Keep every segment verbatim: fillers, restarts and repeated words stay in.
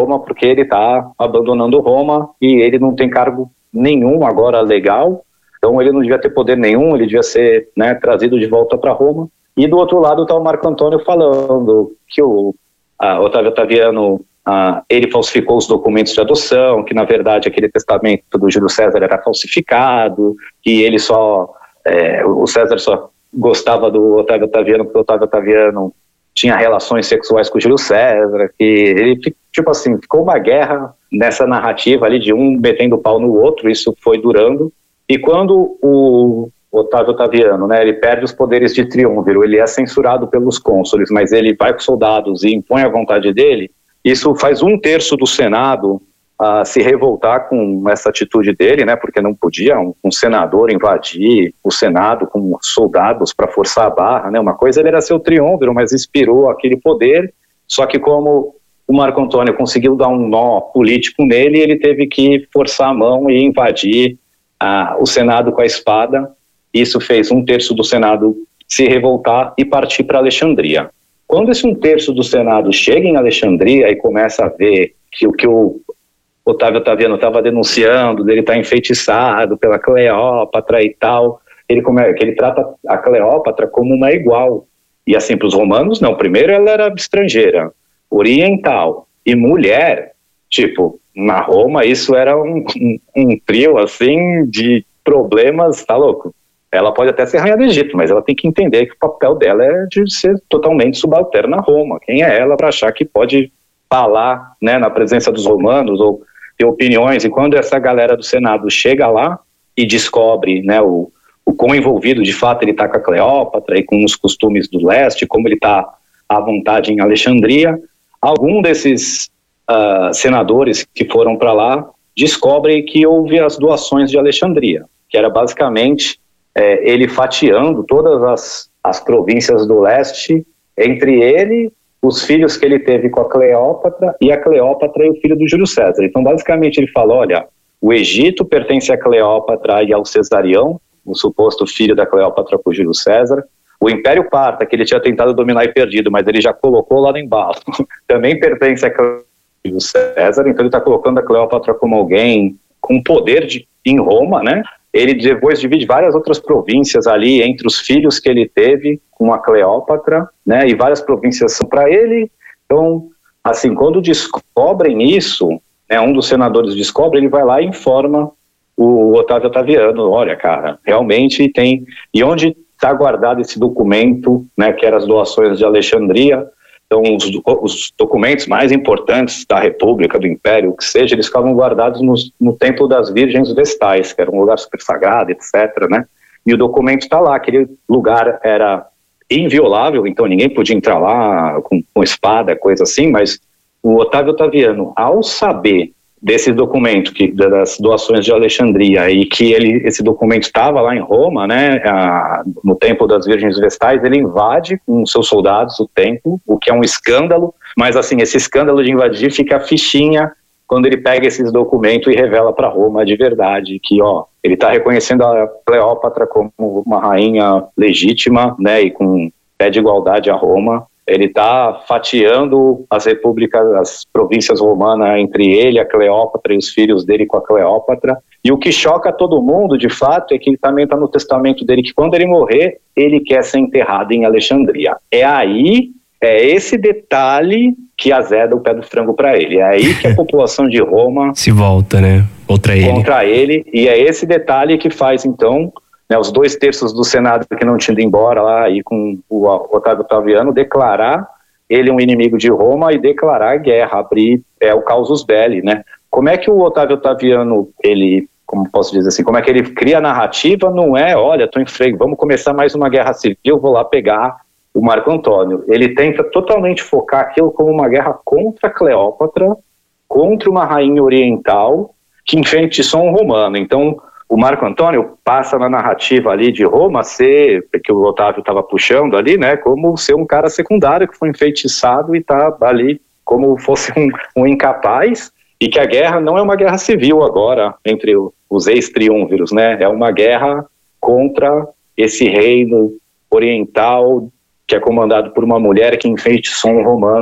Roma porque ele está abandonando Roma e ele não tem cargo nenhum agora legal, então ele não devia ter poder nenhum, ele devia ser, né, trazido de volta para Roma. E do outro lado está o Marco Antônio falando que o a, Otávio Otaviano, a, ele falsificou os documentos de adoção, que na verdade aquele testamento do Júlio César era falsificado, que ele só, é, o César só gostava do Otávio Otaviano porque o Otávio Otaviano tinha relações sexuais com o Júlio César, que ele, tipo assim, ficou uma guerra nessa narrativa ali de um metendo pau no outro, isso foi durando, e quando o Otávio Otaviano, né, ele perde os poderes de triunviro, ele é censurado pelos cônsules, mas ele vai com soldados e impõe a vontade dele, isso faz um terço do Senado a se revoltar com essa atitude dele, né, porque não podia um, um senador invadir o Senado com soldados para forçar a barra, né, uma coisa ele era seu triunviro, mas inspirou aquele poder, só que como o Marco Antônio conseguiu dar um nó político nele, ele teve que forçar a mão e invadir ah, o Senado com a espada. Isso fez um terço do Senado se revoltar e partir para Alexandria. Quando esse um terço do Senado chega em Alexandria e começa a ver que o que o Otávio Otaviano estava denunciando, dele estar tá enfeitiçado pela Cleópatra e tal, ele, come, que ele trata a Cleópatra como uma igual. E assim, para os romanos, não. Primeiro ela era estrangeira, oriental e mulher. Tipo, na Roma isso era um, um, um trio, assim, de problemas, tá louco? Ela pode até ser rainha do Egito, mas ela tem que entender que o papel dela é de ser totalmente subalterna a Roma. Quem é ela para achar que pode falar, né, na presença dos romanos ou ter opiniões? E quando essa galera do Senado chega lá e descobre, né, o, o quão envolvido de fato ele está com a Cleópatra e com os costumes do leste, como ele está à vontade em Alexandria, algum desses uh, senadores que foram para lá descobrem que houve as doações de Alexandria, que era basicamente é, ele fatiando todas as, as províncias do leste entre ele, os filhos que ele teve com a Cleópatra e a Cleópatra e o filho do Júlio César. Então, basicamente, ele fala, olha, o Egito pertence a Cleópatra e ao Cesarião, o suposto filho da Cleópatra com o Júlio César. O Império Parta, que ele tinha tentado dominar e perdido, mas ele já colocou lá no embalo, também pertence a Cleópatra e Júlio César, então ele está colocando a Cleópatra como alguém com poder de, em Roma, né? Ele depois divide várias outras províncias ali entre os filhos que ele teve com a Cleópatra, né, e várias províncias são para ele. Então, assim, quando descobrem isso, né, um dos senadores descobre, ele vai lá e informa o Otávio Otaviano, olha, cara, realmente tem... E onde está guardado esse documento, né, que eram as doações de Alexandria? Então, os, os documentos mais importantes da República, do Império, o que seja, eles ficavam guardados no, no Templo das Virgens Vestais, que era um lugar super sagrado, etcétera, né? E o documento está lá, aquele lugar era inviolável, então ninguém podia entrar lá com, com espada, coisa assim, mas o Otávio Otaviano, ao saber desse documento, que, das doações de Alexandria, e que ele, esse documento estava lá em Roma, né, a, no Templo das Virgens Vestais, ele invade com seus soldados o templo, o que é um escândalo, mas assim, esse escândalo de invadir fica a fichinha quando ele pega esses documentos e revela para Roma de verdade, que ó, ele está reconhecendo a Cleópatra como uma rainha legítima, né, e com pé de igualdade a Roma. Ele está fatiando as repúblicas, as províncias romanas entre ele, a Cleópatra e os filhos dele com a Cleópatra. E o que choca todo mundo, de fato, é que ele também está no testamento dele, que quando ele morrer, ele quer ser enterrado em Alexandria. É aí, é esse detalhe que azeda o pé do frango para ele. É aí que a população de Roma... se volta, né? Contra ele. Contra ele. E é esse detalhe que faz, então... Né, os dois terços do Senado que não tinham ido embora lá e com o Otávio Otaviano declarar ele um inimigo de Roma e declarar guerra, abrir é, o casus belli, né? Como é que o Otávio Otaviano, ele, como posso dizer assim, como é que ele cria a narrativa? Não é, olha, tô em freio, vamos começar mais uma guerra civil, vou lá pegar o Marco Antônio. Ele tenta totalmente focar aquilo como uma guerra contra a Cleópatra, contra uma rainha oriental que enfeitiçou um romano. Então, o Marco Antônio passa na narrativa ali de Roma ser, que o Otávio estava puxando ali, né, como ser um cara secundário que foi enfeitiçado e está ali como fosse um, um incapaz, e que a guerra não é uma guerra civil agora entre o, os ex-triunviros, né, é uma guerra contra esse reino oriental que é comandado por uma mulher que enfeitiçou um romano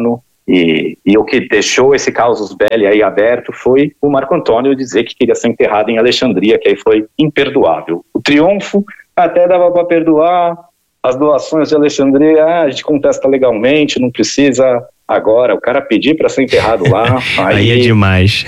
E, e o que deixou esse casus belli aí aberto foi o Marco Antônio dizer que queria ser enterrado em Alexandria, que aí foi imperdoável. O triunfo até dava para perdoar, as doações de Alexandria, ah, a gente contesta legalmente, não precisa. Agora, o cara pedir para ser enterrado lá... Aí, aí é demais.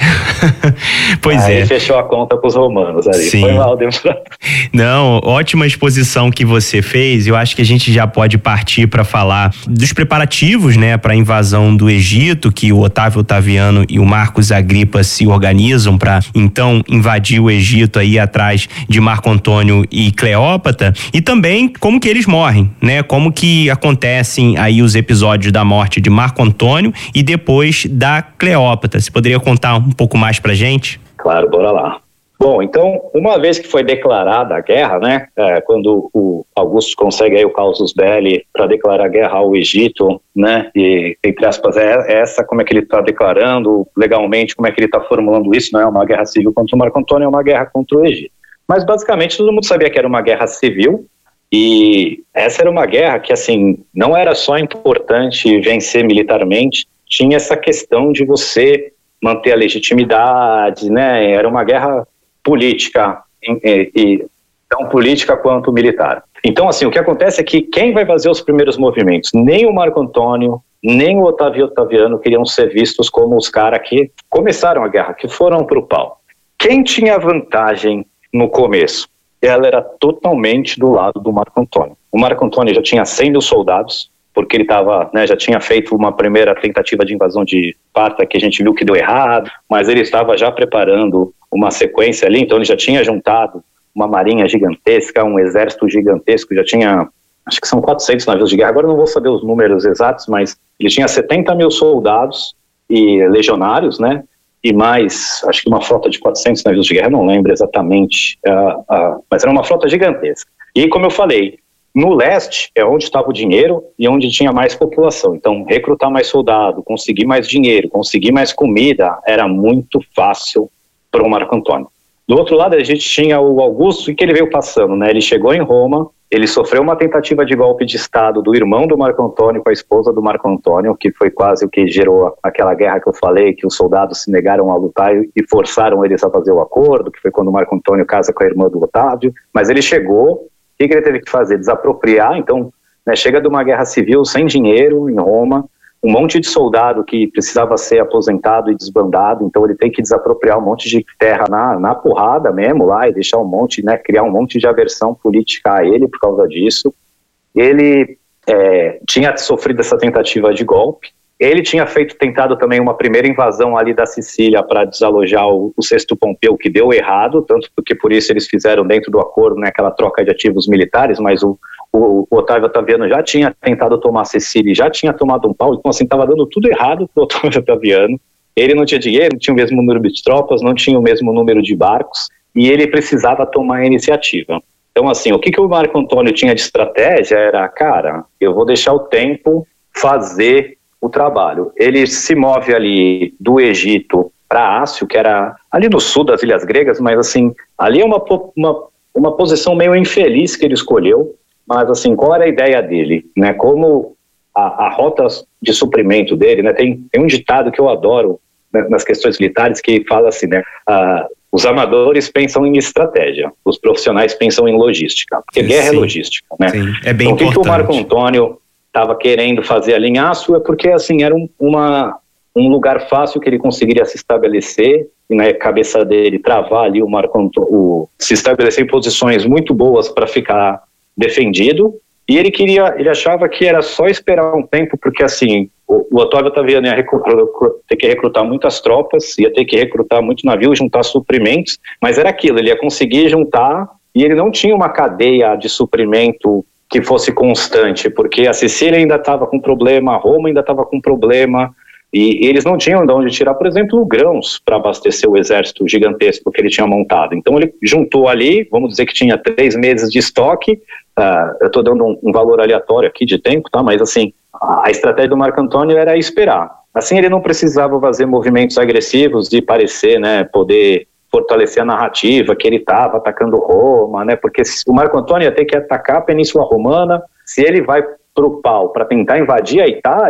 Pois aí é. Aí fechou a conta com os romanos ali. Sim. Foi mal, demorado. Não, ótima exposição que você fez. Eu acho que a gente já pode partir para falar dos preparativos, né, para a invasão do Egito, que o Otávio Otaviano e o Marcos Agripa se organizam para então invadir o Egito aí atrás de Marco Antônio e Cleópatra, e também como que eles morrem, né? Como que acontecem aí os episódios da morte de Marco Antônio e depois da Cleópatra. Você poderia contar um pouco mais pra gente? Claro, bora lá. Bom, então, uma vez que foi declarada a guerra, né, é, quando o Augusto consegue aí o casus belli para declarar guerra ao Egito, né, e, entre aspas, é essa, como é que ele está declarando legalmente, como é que ele está formulando isso, não é uma guerra civil contra o Marco Antônio, é uma guerra contra o Egito. Mas, basicamente, todo mundo sabia que era uma guerra civil, e essa era uma guerra que, assim, não era só importante vencer militarmente, tinha essa questão de você manter a legitimidade, né? Era uma guerra política, e, e tão política quanto militar. Então, assim, o que acontece é que quem vai fazer os primeiros movimentos? Nem o Marco Antônio, nem o Otávio Otaviano queriam ser vistos como os caras que começaram a guerra, que foram pro pau. Quem tinha vantagem no começo? Ela era totalmente do lado do Marco Antônio. O Marco Antônio já tinha cem mil soldados, porque ele tava, né, já tinha feito uma primeira tentativa de invasão de Esparta, que a gente viu que deu errado, mas ele estava já preparando uma sequência ali, então ele já tinha juntado uma marinha gigantesca, um exército gigantesco, já tinha, acho que são quatrocentos navios de guerra, agora eu não vou saber os números exatos, mas ele tinha setenta mil soldados e legionários, né, e mais, acho que uma frota de quatrocentos navios de guerra, não lembro exatamente, uh, uh, mas era uma frota gigantesca. E como eu falei, no leste é onde estava o dinheiro e onde tinha mais população, então recrutar mais soldado, conseguir mais dinheiro, conseguir mais comida, era muito fácil para o Marco Antônio. Do outro lado a gente tinha o Augusto, e que ele veio passando, né? Ele chegou em Roma, ele sofreu uma tentativa de golpe de estado do irmão do Marco Antônio com a esposa do Marco Antônio, que foi quase o que gerou aquela guerra que eu falei, que os soldados se negaram a lutar e forçaram eles a fazer o acordo, que foi quando o Marco Antônio casa com a irmã do Otávio. Mas ele chegou, o que ele teve que fazer? Desapropriar, então, né, chega de uma guerra civil sem dinheiro em Roma, um monte de soldado que precisava ser aposentado e desbandado, então ele tem que desapropriar um monte de terra na, na porrada mesmo lá e deixar um monte, né, criar um monte de aversão política a ele por causa disso. Ele é, tinha sofrido essa tentativa de golpe, ele tinha feito, tentado também uma primeira invasão ali da Sicília para desalojar o, o Sexto Pompeu, que deu errado, tanto porque por isso eles fizeram dentro do acordo, né, aquela troca de ativos militares, mas o, o, o Otávio Otaviano já tinha tentado tomar a Sicília e já tinha tomado um pau, então assim, estava dando tudo errado para o Otávio Otaviano. Ele não tinha dinheiro, não tinha o mesmo número de tropas, não tinha o mesmo número de barcos, e ele precisava tomar a iniciativa. Então assim, o que, que o Marco Antônio tinha de estratégia era, cara, eu vou deixar o tempo fazer o trabalho. Ele se move ali do Egito para Ácio, que era ali no sul das Ilhas Gregas, mas assim, ali é uma, uma, uma posição meio infeliz que ele escolheu, mas assim, qual era a ideia dele, né? Como a, a rota de suprimento dele, né? Tem, tem um ditado que eu adoro, né, nas questões militares, que fala assim, né? Ah, os amadores pensam em estratégia, os profissionais pensam em logística, porque sim, guerra é logística, né? Sim, é bem então, importante. O que, que o Marco Antônio estava querendo fazer ali em Ácio é porque, assim, era um, uma, um lugar fácil que ele conseguiria se estabelecer, e na cabeça dele travar ali o Marco Antônio, o, se estabelecer em posições muito boas para ficar defendido, e ele queria, ele achava que era só esperar um tempo, porque assim, o, o Otávio Otaviano ia recrutar, ter que recrutar muitas tropas, ia ter que recrutar muito navio, juntar suprimentos, mas era aquilo, ele ia conseguir juntar, e ele não tinha uma cadeia de suprimento que fosse constante, porque a Sicília ainda estava com problema, a Roma ainda estava com problema, e eles não tinham de onde tirar, por exemplo, grãos para abastecer o exército gigantesco que ele tinha montado. Então ele juntou ali, vamos dizer que tinha três meses de estoque, uh, eu estou dando um, um valor aleatório aqui de tempo, tá? Mas assim, a, a estratégia do Marco Antônio era esperar. Assim ele não precisava fazer movimentos agressivos de parecer, né, poder fortalecer a narrativa que ele estava atacando Roma, né? Porque o Marco Antônio ia ter que atacar a Península Romana. Se ele vai para o pau para tentar invadir a Itália,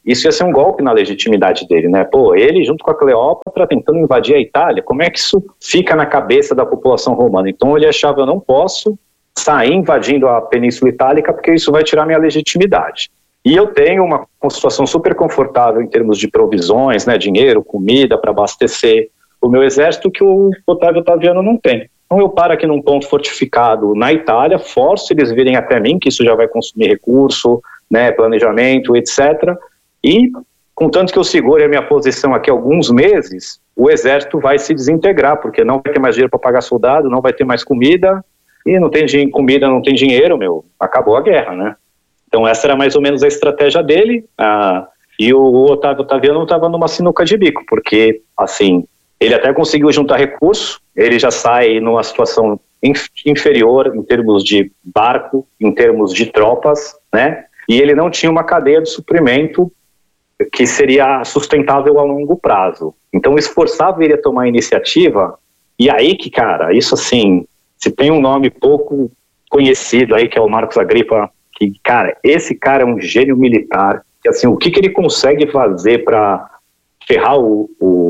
isso ia ser um golpe na legitimidade dele, né? Pô, ele junto com a Cleópatra tentando invadir a Itália, como é que isso fica na cabeça da população romana? Então ele achava, eu não posso sair invadindo a Península Itálica porque isso vai tirar minha legitimidade. E eu tenho uma, uma situação super confortável em termos de provisões, né, dinheiro, comida para abastecer o meu exército que o Otávio Otaviano não tem. Então eu paro aqui num ponto fortificado na Itália, forço eles virem até mim, que isso já vai consumir recurso, né, planejamento, etcétera. E, contanto que eu segure a minha posição aqui alguns meses, o exército vai se desintegrar, porque não vai ter mais dinheiro para pagar soldado, não vai ter mais comida, e não tem din- comida, não tem dinheiro, meu, acabou a guerra, né? Então essa era mais ou menos a estratégia dele, ah, e o Otávio Otaviano estava numa sinuca de bico, porque, assim, ele até conseguiu juntar recurso, ele já sai numa situação inf- inferior em termos de barco, em termos de tropas, né? E ele não tinha uma cadeia de suprimento que seria sustentável a longo prazo. Então esforçava ele a tomar a iniciativa, e aí que, cara, isso assim, se tem um nome pouco conhecido aí, que é o Marcos Agripa, que, cara, esse cara é um gênio militar, que assim, o que, que ele consegue fazer para ferrar o,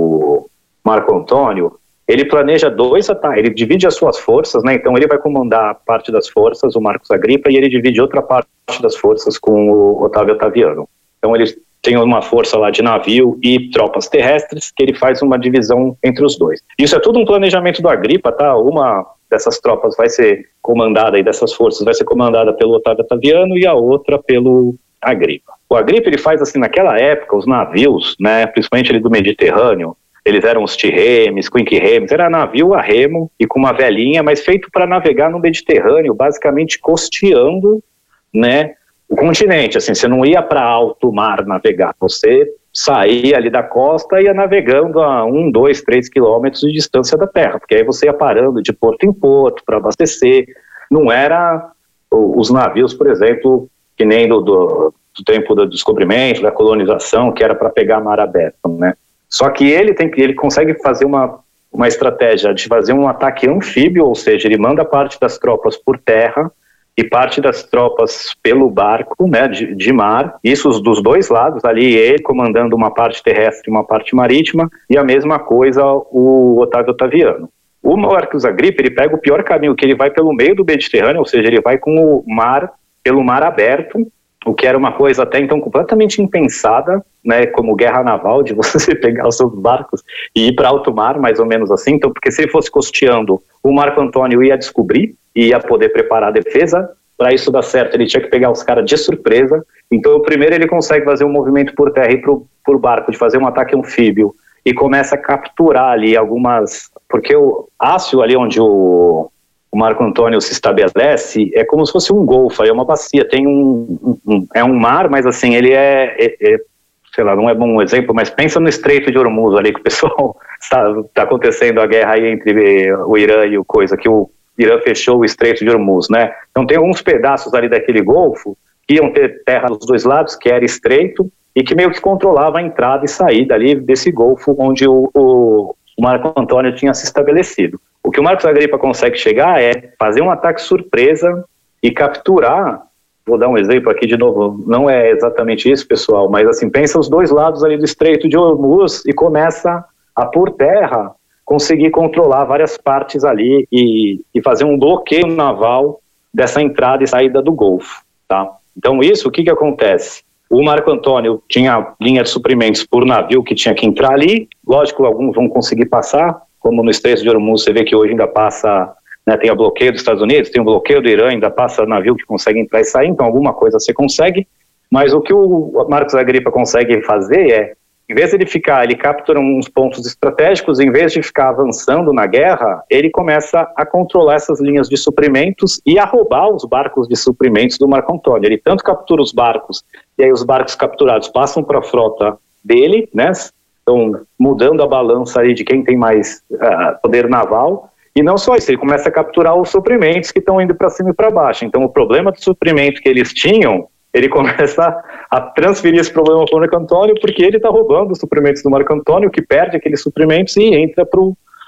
o Marco Antônio? Ele planeja dois ataques, ele divide as suas forças, né? Então ele vai comandar parte das forças, o Marcos Agripa, e ele divide outra parte das forças com o Otávio Otaviano. Então ele tem uma força lá de navio e tropas terrestres, que ele faz uma divisão entre os dois. Isso é tudo um planejamento do Agripa, tá? Uma dessas tropas vai ser comandada, e dessas forças vai ser comandada pelo Otávio Otaviano e a outra pelo Agripa. O Agripa, ele faz assim, naquela época, os navios, né, principalmente ali do Mediterrâneo, eles eram os Tirremes, Quinquirremes, era navio a remo e com uma velinha, mas feito para navegar no Mediterrâneo, basicamente costeando, né, o continente. Assim, você não ia para alto mar navegar, você saía ali da costa e ia navegando a um, dois, três quilômetros de distância da terra, porque aí você ia parando de porto em porto para abastecer. Não era os navios, por exemplo, que nem do, do, do tempo do descobrimento, da colonização, que era para pegar mar aberto, né? Só que ele, tem, ele consegue fazer uma, uma estratégia de fazer um ataque anfíbio, ou seja, ele manda parte das tropas por terra e parte das tropas pelo barco, né, de, de mar, isso dos dois lados, ali ele comandando uma parte terrestre e uma parte marítima, e a mesma coisa o Otávio Otaviano. O Marcos Agripa, ele pega o pior caminho, que ele vai pelo meio do Mediterrâneo, ou seja, ele vai com o mar, pelo mar aberto, o que era uma coisa até então completamente impensada, né, como guerra naval, de você pegar os seus barcos e ir para alto mar, mais ou menos assim. Então, porque se ele fosse costeando, o Marco Antônio ia descobrir e ia poder preparar a defesa. Para isso dar certo, ele tinha que pegar os caras de surpresa. Então, primeiro ele consegue fazer um movimento por terra e por, por barco, de fazer um ataque anfíbio, e começa a capturar ali algumas... Porque o Ácio, ali onde o... o Marco Antônio se estabelece, é como se fosse um golfo, é uma bacia, tem um, um, um é um mar, mas assim, ele é, é, é, sei lá, não é bom exemplo, mas pensa no Estreito de Hormuz ali, que o pessoal está tá acontecendo a guerra aí entre o Irã e o coisa, que o Irã fechou o Estreito de Hormuz, né? Então tem alguns pedaços ali daquele golfo que iam ter terra dos dois lados, que era estreito, e que meio que controlava a entrada e saída ali desse golfo onde o, o, o Marco Antônio tinha se estabelecido. O que o Marcos Agripa consegue chegar é fazer um ataque surpresa e capturar, vou dar um exemplo aqui de novo, não é exatamente isso, pessoal, mas assim, pensa os dois lados ali do Estreito de Hormuz e começa a, por terra, conseguir controlar várias partes ali e, e fazer um bloqueio naval dessa entrada e saída do Golfo, tá? Então isso, o que que acontece? O Marco Antônio tinha linha de suprimentos por navio que tinha que entrar ali, lógico, alguns vão conseguir passar, como no Estreito de Hormuz, você vê que hoje ainda passa, né, tem o bloqueio dos Estados Unidos, tem o bloqueio do Irã, ainda passa navio que consegue entrar e sair, então alguma coisa você consegue, mas o que o Marcos Agripa consegue fazer é, em vez de ele ficar, ele captura uns pontos estratégicos, em vez de ficar avançando na guerra, ele começa a controlar essas linhas de suprimentos e a roubar os barcos de suprimentos do Marco Antônio. Ele tanto captura os barcos, e aí os barcos capturados passam para a frota dele, né? Então, mudando a balança aí de quem tem mais uh, poder naval, e não só isso, ele começa a capturar os suprimentos que estão indo para cima e para baixo. Então, o problema do suprimento que eles tinham, ele começa a transferir esse problema para o Marco Antônio, porque ele está roubando os suprimentos do Marco Antônio, que perde aqueles suprimentos e entra para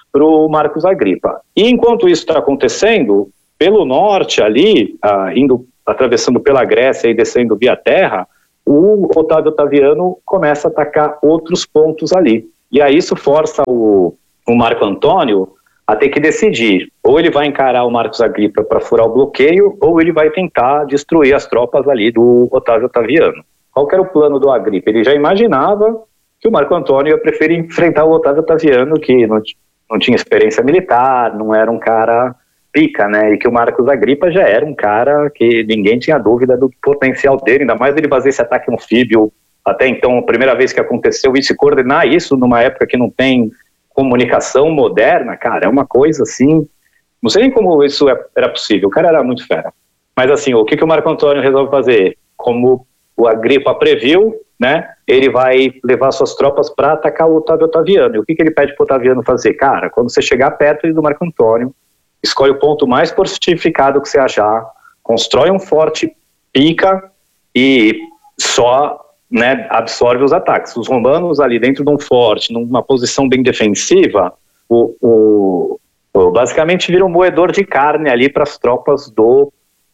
o Marcos Agripa. E enquanto isso está acontecendo, pelo norte ali, uh, indo, atravessando pela Grécia e descendo via terra, o Otávio Otaviano começa a atacar outros pontos ali. E aí isso força o, o Marco Antônio a ter que decidir. Ou ele vai encarar o Marcos Agripa para furar o bloqueio, ou ele vai tentar destruir as tropas ali do Otávio Otaviano. Qual que era o plano do Agripa? Ele já imaginava que o Marco Antônio ia preferir enfrentar o Otávio Otaviano, que não, não tinha experiência militar, não era um cara pica, né? E que o Marcos Agripa já era um cara que ninguém tinha dúvida do potencial dele, ainda mais ele fazer esse ataque anfíbio, até então, a primeira vez que aconteceu, e se coordenar isso numa época que não tem comunicação moderna, cara, é uma coisa assim, não sei nem como isso era possível, o cara era muito fera. Mas assim, o que, que o Marco Antônio resolve fazer? Como o Agripa previu, né, ele vai levar suas tropas para atacar o Otávio Otaviano. E o que, que ele pede para o Otaviano fazer? Cara, quando você chegar perto do Marco Antônio, escolhe o ponto mais fortificado que você achar, constrói um forte, pica e só, né, absorve os ataques. Os romanos ali dentro de um forte, numa posição bem defensiva, o, o, o, basicamente vira um moedor de carne ali para as tropas do,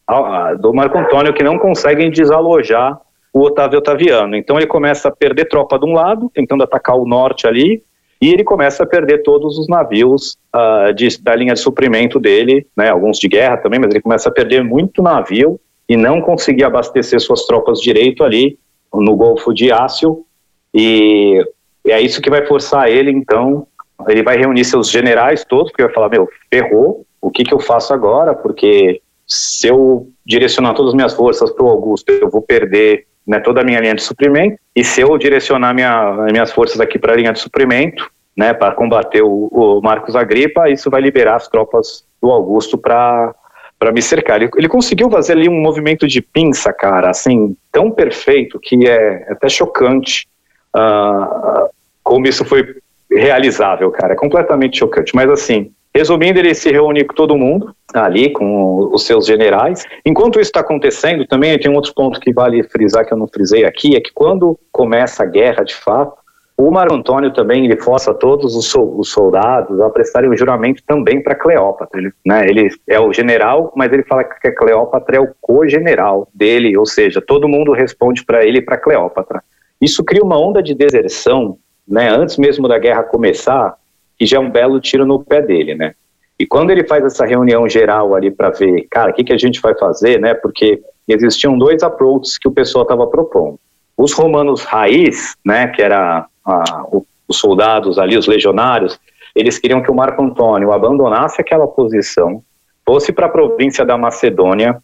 do Marco Antônio, que não conseguem desalojar o Otávio Otaviano. Então ele começa a perder tropa de um lado, tentando atacar o norte ali, e ele começa a perder todos os navios uh, de, da linha de suprimento dele, né, alguns de guerra também, mas ele começa a perder muito navio e não conseguir abastecer suas tropas direito ali no Golfo de Ácio, e é isso que vai forçar ele, então, ele vai reunir seus generais todos, porque vai falar, meu, ferrou, o que que eu faço agora? Porque se eu direcionar todas as minhas forças para o Augusto, eu vou perder, né, toda a minha linha de suprimento, e se eu direcionar minha, minhas forças aqui para a linha de suprimento, né, para combater o, o Marcos Agripa, isso vai liberar as tropas do Augusto para para me cercar. Ele, ele conseguiu fazer ali um movimento de pinça, cara, assim, tão perfeito que é até chocante uh, como isso foi realizável, cara, é completamente chocante. Mas assim, resumindo, ele se reúne com todo mundo ali, com os seus generais. Enquanto isso está acontecendo, também tem um outro ponto que vale frisar, que eu não frisei aqui, é que quando começa a guerra de fato, o Marco Antônio também, ele força todos os, so, os soldados a prestarem o juramento também para Cleópatra, ele, né, ele é o general, mas ele fala que a Cleópatra é o co-general dele, ou seja, todo mundo responde para ele e para Cleópatra. Isso cria uma onda de deserção, né, antes mesmo da guerra começar, que já é um belo tiro no pé dele, né? E quando ele faz essa reunião geral ali para ver, cara, o que, que a gente vai fazer, né? Porque existiam dois approaches que o pessoal estava propondo. Os romanos raiz, né, que era ah, o, os soldados ali, os legionários, eles queriam que o Marco Antônio abandonasse aquela posição, fosse para a província da Macedônia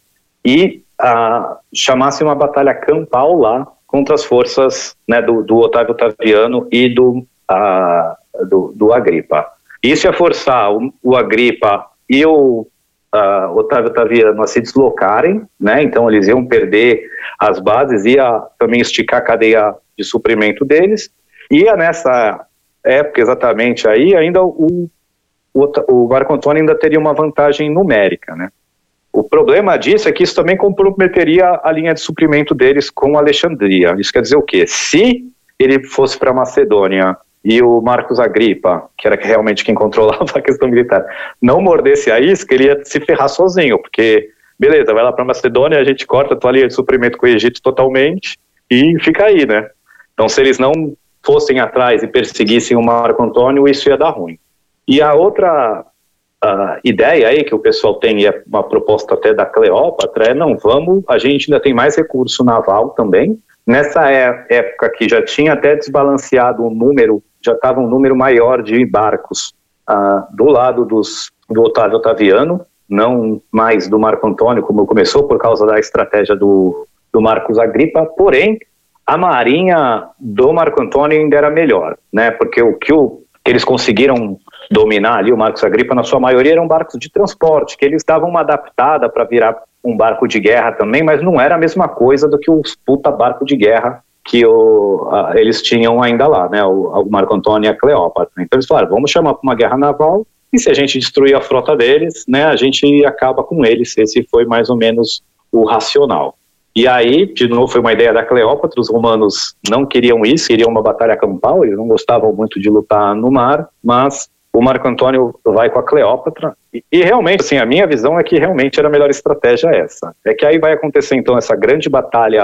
e ah, chamasse uma batalha campal lá contra as forças, né, do, do Otávio Otaviano e do, ah, do, do Agripa. Isso ia forçar o, o Agripa e o uh, Otávio Otaviano a se deslocarem, né? Então eles iam perder as bases, ia também esticar a cadeia de suprimento deles, ia nessa época exatamente aí, ainda o, o, o Marco Antônio ainda teria uma vantagem numérica, né? O problema disso é que isso também comprometeria a linha de suprimento deles com Alexandria. Isso quer dizer o quê? Se ele fosse para Macedônia e o Marcos Agripa, que era realmente quem controlava a questão militar, não mordesse a isca, ele ia se ferrar sozinho, porque, beleza, vai lá para Macedônia, a gente corta a tua linha de suprimento com o Egito totalmente e fica aí, né? Então, se eles não fossem atrás e perseguissem o Marco Antônio, isso ia dar ruim. E a outra uh, ideia aí que o pessoal tem, e é uma proposta até da Cleópatra, é, não, vamos, a gente ainda tem mais recurso naval também. Nessa época que já tinha até desbalanceado o número, já estava um número maior de barcos uh, do lado dos, do Otávio Otaviano, não mais do Marco Antônio, como começou por causa da estratégia do, do Marcos Agripa, porém, a marinha do Marco Antônio ainda era melhor, né? Porque o que, o que eles conseguiram dominar ali, o Marcos Agripa, na sua maioria, eram barcos de transporte, que eles davam uma adaptada para virar um barco de guerra também, mas não era a mesma coisa do que os puta barco de guerra que o, a, eles tinham ainda lá, né? O, o Marco Antônio e a Cleópatra. Então eles falaram, vamos chamar para uma guerra naval, e se a gente destruir a frota deles, né, a gente acaba com eles. Esse foi mais ou menos o racional. E aí, de novo, foi uma ideia da Cleópatra, os romanos não queriam isso, queriam uma batalha campal, eles não gostavam muito de lutar no mar, mas o Marco Antônio vai com a Cleópatra, e, e realmente, assim, a minha visão é que realmente era a melhor estratégia essa. É que aí vai acontecer, então, essa grande batalha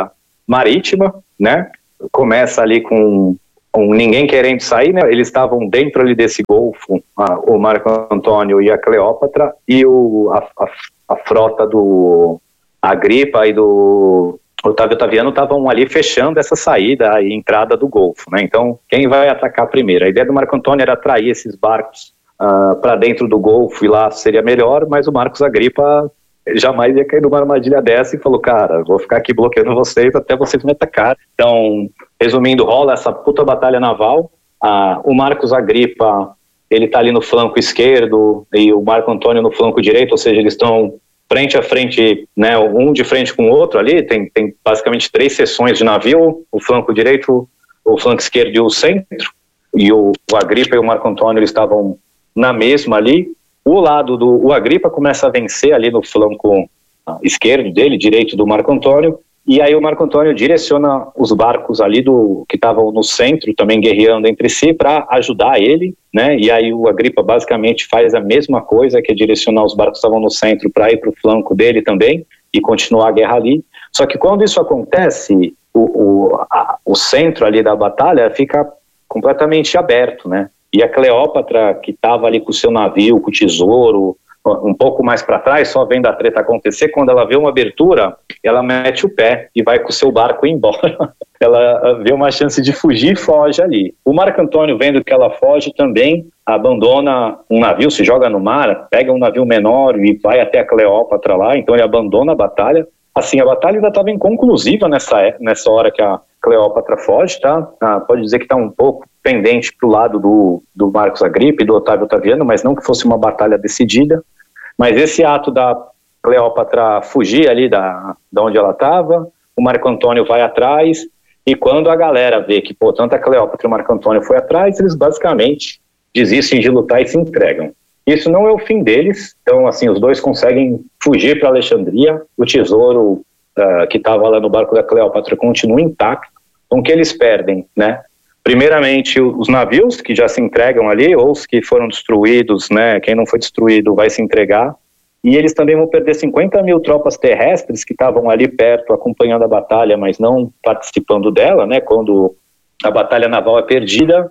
marítima, né? Começa ali com, com ninguém querendo sair, né? Eles estavam dentro ali desse golfo, a, o Marco Antônio e a Cleópatra, e o, a, a, a frota do Agripa e do Otávio Otaviano estavam ali fechando essa saída e entrada do golfo, né? Então, quem vai atacar primeiro? A ideia do Marco Antônio era atrair esses barcos uh, para dentro do golfo, e lá seria melhor, mas o Marcos Agripa jamais ia cair numa armadilha dessa e falou, cara, vou ficar aqui bloqueando vocês até vocês me atacarem. Então, resumindo, rola essa puta batalha naval. Uh, o Marcos Agripa, ele tá ali no flanco esquerdo e o Marco Antônio no flanco direito, ou seja, eles estão frente a frente, né, um de frente com o outro ali, tem, tem basicamente três seções de navio, o flanco direito, o flanco esquerdo e o centro, e o, o Agripa e o Marco Antônio eles estavam na mesma ali. O lado do o Agripa começa a vencer ali no flanco esquerdo dele, direito do Marco Antônio, e aí o Marco Antônio direciona os barcos ali do que estavam no centro, também guerreando entre si, para ajudar ele, né? E aí o Agripa basicamente faz a mesma coisa, que é direcionar os barcos que estavam no centro para ir para o flanco dele também e continuar a guerra ali. Só que quando isso acontece, o, o, a, o centro ali da batalha fica completamente aberto, né? E a Cleópatra, que estava ali com o seu navio, com o tesouro, um pouco mais para trás, só vendo a treta acontecer, quando ela vê uma abertura, ela mete o pé e vai com o seu barco embora. Ela vê uma chance de fugir e foge ali. O Marco Antônio, vendo que ela foge, também abandona um navio, se joga no mar, pega um navio menor e vai até a Cleópatra lá, então ele abandona a batalha. Assim, a batalha ainda estava inconclusiva nessa, nessa hora que a Cleópatra foge, tá? Ah, pode dizer que está um pouco pendente para o lado do, do Marcos Agripa e do Otávio Otaviano, mas não que fosse uma batalha decidida. Mas esse ato da Cleópatra fugir ali da, da onde ela estava, o Marco Antônio vai atrás, e quando a galera vê que, pô, tanto a Cleópatra e o Marco Antônio foi atrás, eles basicamente desistem de lutar e se entregam. Isso não é o fim deles, então, assim, os dois conseguem fugir para Alexandria, o tesouro uh, que estava lá no barco da Cleópatra continua intacto. Então, o que eles perdem, né? Primeiramente, os navios que já se entregam ali, ou os que foram destruídos, né? Quem não foi destruído vai se entregar. E eles também vão perder cinquenta mil tropas terrestres que estavam ali perto acompanhando a batalha, mas não participando dela, né? Quando a batalha naval é perdida,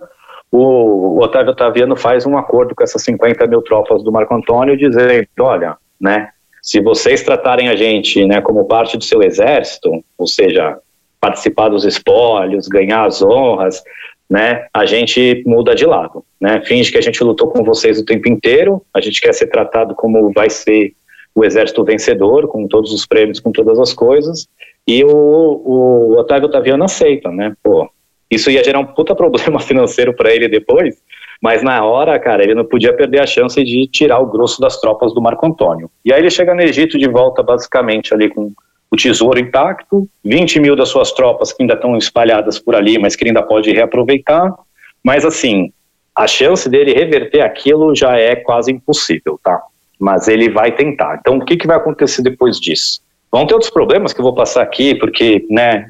o Otávio Otaviano faz um acordo com essas cinquenta mil tropas do Marco Antônio, dizendo, olha, né? Se vocês tratarem a gente, né, como parte do seu exército, ou seja, participar dos espólios, ganhar as honras, né, a gente muda de lado, né, finge que a gente lutou com vocês o tempo inteiro, a gente quer ser tratado como vai ser o exército vencedor, com todos os prêmios, com todas as coisas, e o, o Otávio Otaviano aceita, né, pô, isso ia gerar um puta problema financeiro para ele depois, mas na hora, cara, ele não podia perder a chance de tirar o grosso das tropas do Marco Antônio. E aí ele chega no Egito de volta basicamente ali com o tesouro intacto, vinte mil das suas tropas que ainda estão espalhadas por ali, mas que ele ainda pode reaproveitar, mas assim, a chance dele reverter aquilo já é quase impossível, tá? Mas ele vai tentar. Então, o que, que vai acontecer depois disso? Vão ter outros problemas que eu vou passar aqui, porque, né,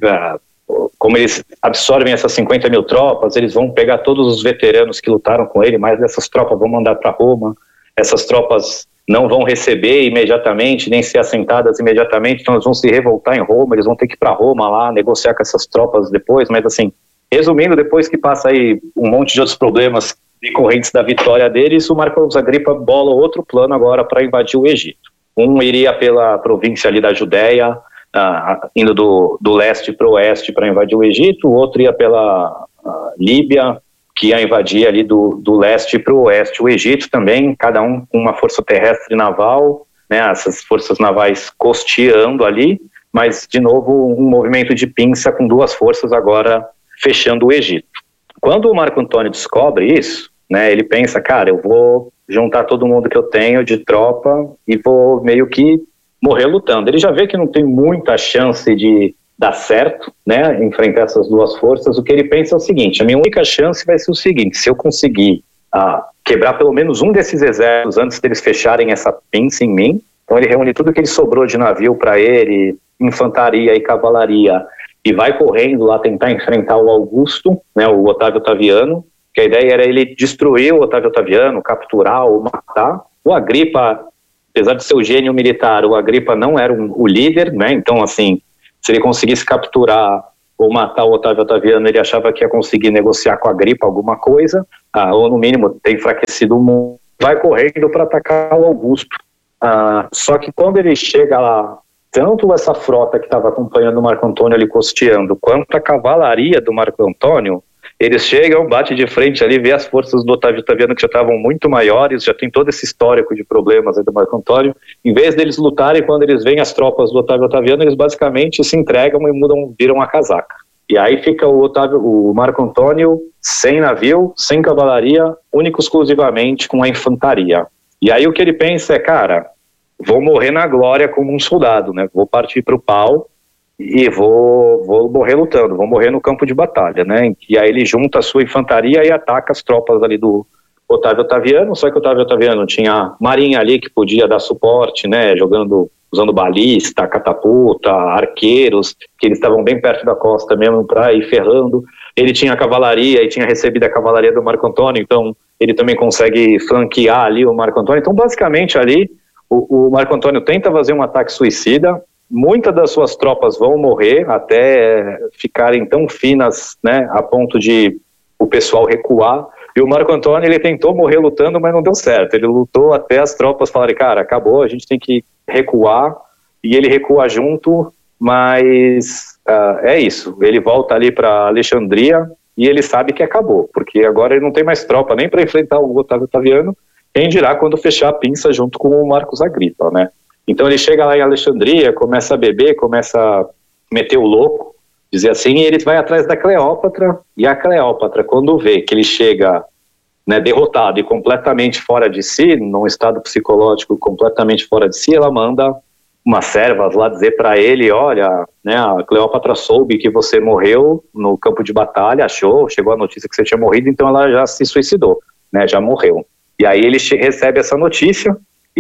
como eles absorvem essas cinquenta mil tropas, eles vão pegar todos os veteranos que lutaram com ele, mas essas tropas vão mandar para Roma, essas tropas não vão receber imediatamente, nem ser assentadas imediatamente, então eles vão se revoltar em Roma, eles vão ter que ir para Roma lá, negociar com essas tropas depois, mas assim, resumindo, depois que passa aí um monte de outros problemas decorrentes da vitória deles, o Marcos Agripa bola outro plano agora para invadir o Egito. Um iria pela província ali da Judéia, uh, indo do, do leste para o oeste para invadir o Egito, o outro ia pela uh, Líbia, que ia invadir ali do, do leste para o oeste. O Egito também, cada um com uma força terrestre e naval, né, essas forças navais costeando ali, mas, de novo, um movimento de pinça com duas forças agora fechando o Egito. Quando o Marco Antônio descobre isso, né, ele pensa, cara, eu vou juntar todo mundo que eu tenho de tropa e vou meio que morrer lutando. Ele já vê que não tem muita chance de dar certo, né, enfrentar essas duas forças. O que ele pensa é o seguinte, a minha única chance vai ser o seguinte, se eu conseguir ah, quebrar pelo menos um desses exércitos antes deles fecharem essa pinça em mim, então ele reúne tudo que ele sobrou de navio para ele, infantaria e cavalaria, e vai correndo lá tentar enfrentar o Augusto, né, o Otávio Otaviano, que a ideia era ele destruir o Otávio Otaviano, capturar ou matar. O Agripa, apesar de ser o gênio militar, o Agripa não era um, o líder, né, então assim, se ele conseguisse capturar ou matar o Otávio Otaviano, ele achava que ia conseguir negociar com a Agripa alguma coisa, ah, ou no mínimo ter enfraquecido o mundo, vai correndo para atacar o Augusto. Ah, só que quando ele chega lá, tanto essa frota que estava acompanhando o Marco Antônio ali costeando, quanto a cavalaria do Marco Antônio, eles chegam, bate de frente ali, vê as forças do Otávio Otaviano que já estavam muito maiores, já tem todo esse histórico de problemas aí do Marco Antônio. Em vez deles lutarem, quando eles veem as tropas do Otávio Otaviano, eles basicamente se entregam e mudam, viram a casaca. E aí fica o, Otávio, o Marco Antônio sem navio, sem cavalaria, único exclusivamente com a infantaria. E aí o que ele pensa é, cara, vou morrer na glória como um soldado, né? Vou partir para o pau e vou, vou morrer lutando, vou morrer no campo de batalha, né? E aí ele junta a sua infantaria e ataca as tropas ali do Otávio Otaviano, só que o Otávio Otaviano tinha marinha ali que podia dar suporte, né? Jogando, usando balista, catapulta, arqueiros, que eles estavam bem perto da costa mesmo para ir ferrando. Ele tinha a cavalaria e tinha recebido a cavalaria do Marco Antônio, então ele também consegue flanquear ali o Marco Antônio. Então basicamente ali o, o Marco Antônio tenta fazer um ataque suicida. Muitas das suas tropas vão morrer até ficarem tão finas, né, a ponto de o pessoal recuar. E o Marco Antônio, ele tentou morrer lutando, mas não deu certo. Ele lutou até as tropas falarem, cara, acabou, a gente tem que recuar. E ele recua junto, mas uh, é isso. Ele volta ali para Alexandria e ele sabe que acabou, porque agora ele não tem mais tropa nem para enfrentar o Otávio Otaviano, quem dirá quando fechar a pinça junto com o Marcos Agripa, né? Então ele chega lá em Alexandria, começa a beber, começa a meter o louco, dizer assim, e ele vai atrás da Cleópatra, e a Cleópatra, quando vê que ele chega, né, derrotado e completamente fora de si, num estado psicológico completamente fora de si, ela manda umas servas lá dizer para ele, olha, né, a Cleópatra soube que você morreu no campo de batalha, achou, chegou a notícia que você tinha morrido, então ela já se suicidou, né, já morreu. E aí ele recebe essa notícia,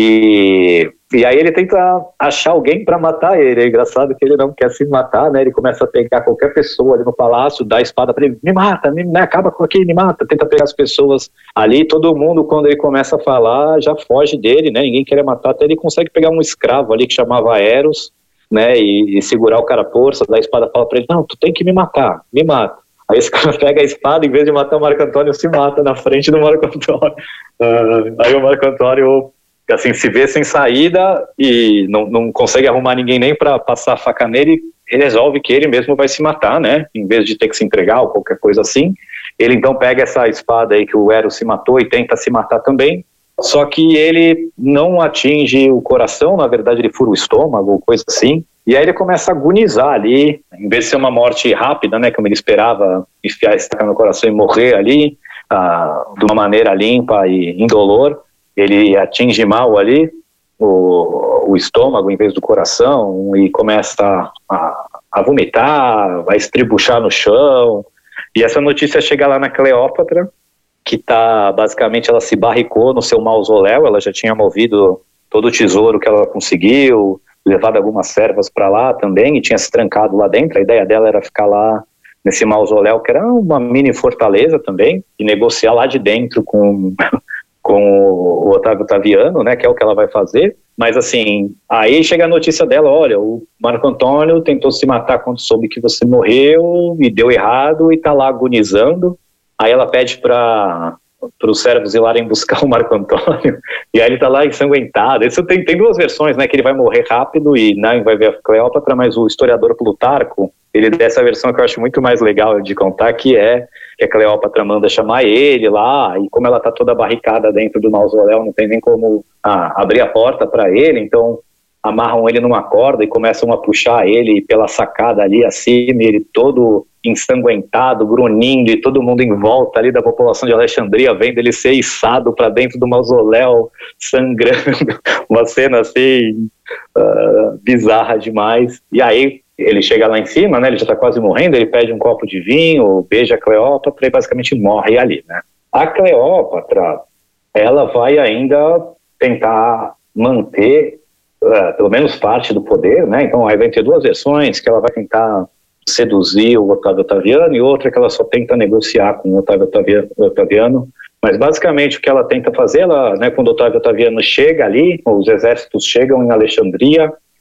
E, e aí ele tenta achar alguém para matar ele. É engraçado que ele não quer se matar, né? Ele começa a pegar qualquer pessoa ali no palácio, dá a espada para ele, me mata, me, me acaba com aqui, me mata. Tenta pegar as pessoas ali, todo mundo, quando ele começa a falar, já foge dele, né? Ninguém quer matar, até ele consegue pegar um escravo ali que chamava Eros, né? E, e segurar o cara à força, dá a espada, fala para ele, não, tu tem que me matar, me mata. Aí esse cara pega a espada, em vez de matar o Marco Antônio, se mata na frente do Marco Antônio. Uh, aí o Marco Antônio, assim, se vê sem saída e não, não consegue arrumar ninguém nem para passar a faca nele, ele resolve que ele mesmo vai se matar, né? Em vez de ter que se entregar ou qualquer coisa assim. Ele então pega essa espada aí que o Eros se matou e tenta se matar também. Só que ele não atinge o coração, na verdade ele fura o estômago ou coisa assim. E aí ele começa a agonizar ali, em vez de ser uma morte rápida, né, como ele esperava, enfiar a estaca no coração e morrer ali, ah, de uma maneira limpa e indolor, ele atinge mal ali o, o estômago em vez do coração e começa a, a vomitar, vai estribuchar no chão. E essa notícia chega lá na Cleópatra, que tá, basicamente ela se barricou no seu mausoléu, ela já tinha movido todo o tesouro que ela conseguiu, levado algumas servas para lá também, e tinha se trancado lá dentro. A ideia dela era ficar lá nesse mausoléu, que era uma mini fortaleza também, e negociar lá de dentro com, com o Otávio Otaviano, né, que é o que ela vai fazer. Mas assim, aí chega a notícia dela, olha, o Marco Antônio tentou se matar quando soube que você morreu, e deu errado, e tá lá agonizando. Aí ela pede para os servos ir lá em buscar o Marco Antônio, e aí ele tá lá ensanguentado. Isso tem, tem duas versões, né, que ele vai morrer rápido e né, vai ver a Cleópatra, mas o historiador Plutarco, ele dessa versão que eu acho muito mais legal de contar, que é que a Cleópatra manda chamar ele lá, e como ela tá toda barricada dentro do mausoléu, não tem nem como ah, abrir a porta para ele, então amarram ele numa corda e começam a puxar ele pela sacada ali acima, e ele todo ensanguentado, grunhindo, e todo mundo em volta ali da população de Alexandria vendo ele ser içado para dentro do mausoléu, sangrando, uma cena assim uh, bizarra demais. E aí ele chega lá em cima, né, ele já está quase morrendo, ele pede um copo de vinho, beija a Cleópatra e basicamente morre ali, né. A Cleópatra, ela vai ainda tentar manter uh, pelo menos parte do poder, né, então aí vai ter duas versões, que ela vai tentar seduzir o Otávio Otaviano e outra que ela só tenta negociar com o Otávio Otaviano, mas basicamente o que ela tenta fazer, ela, né, quando o Otávio Otaviano chega ali, os exércitos chegam em Alexandria,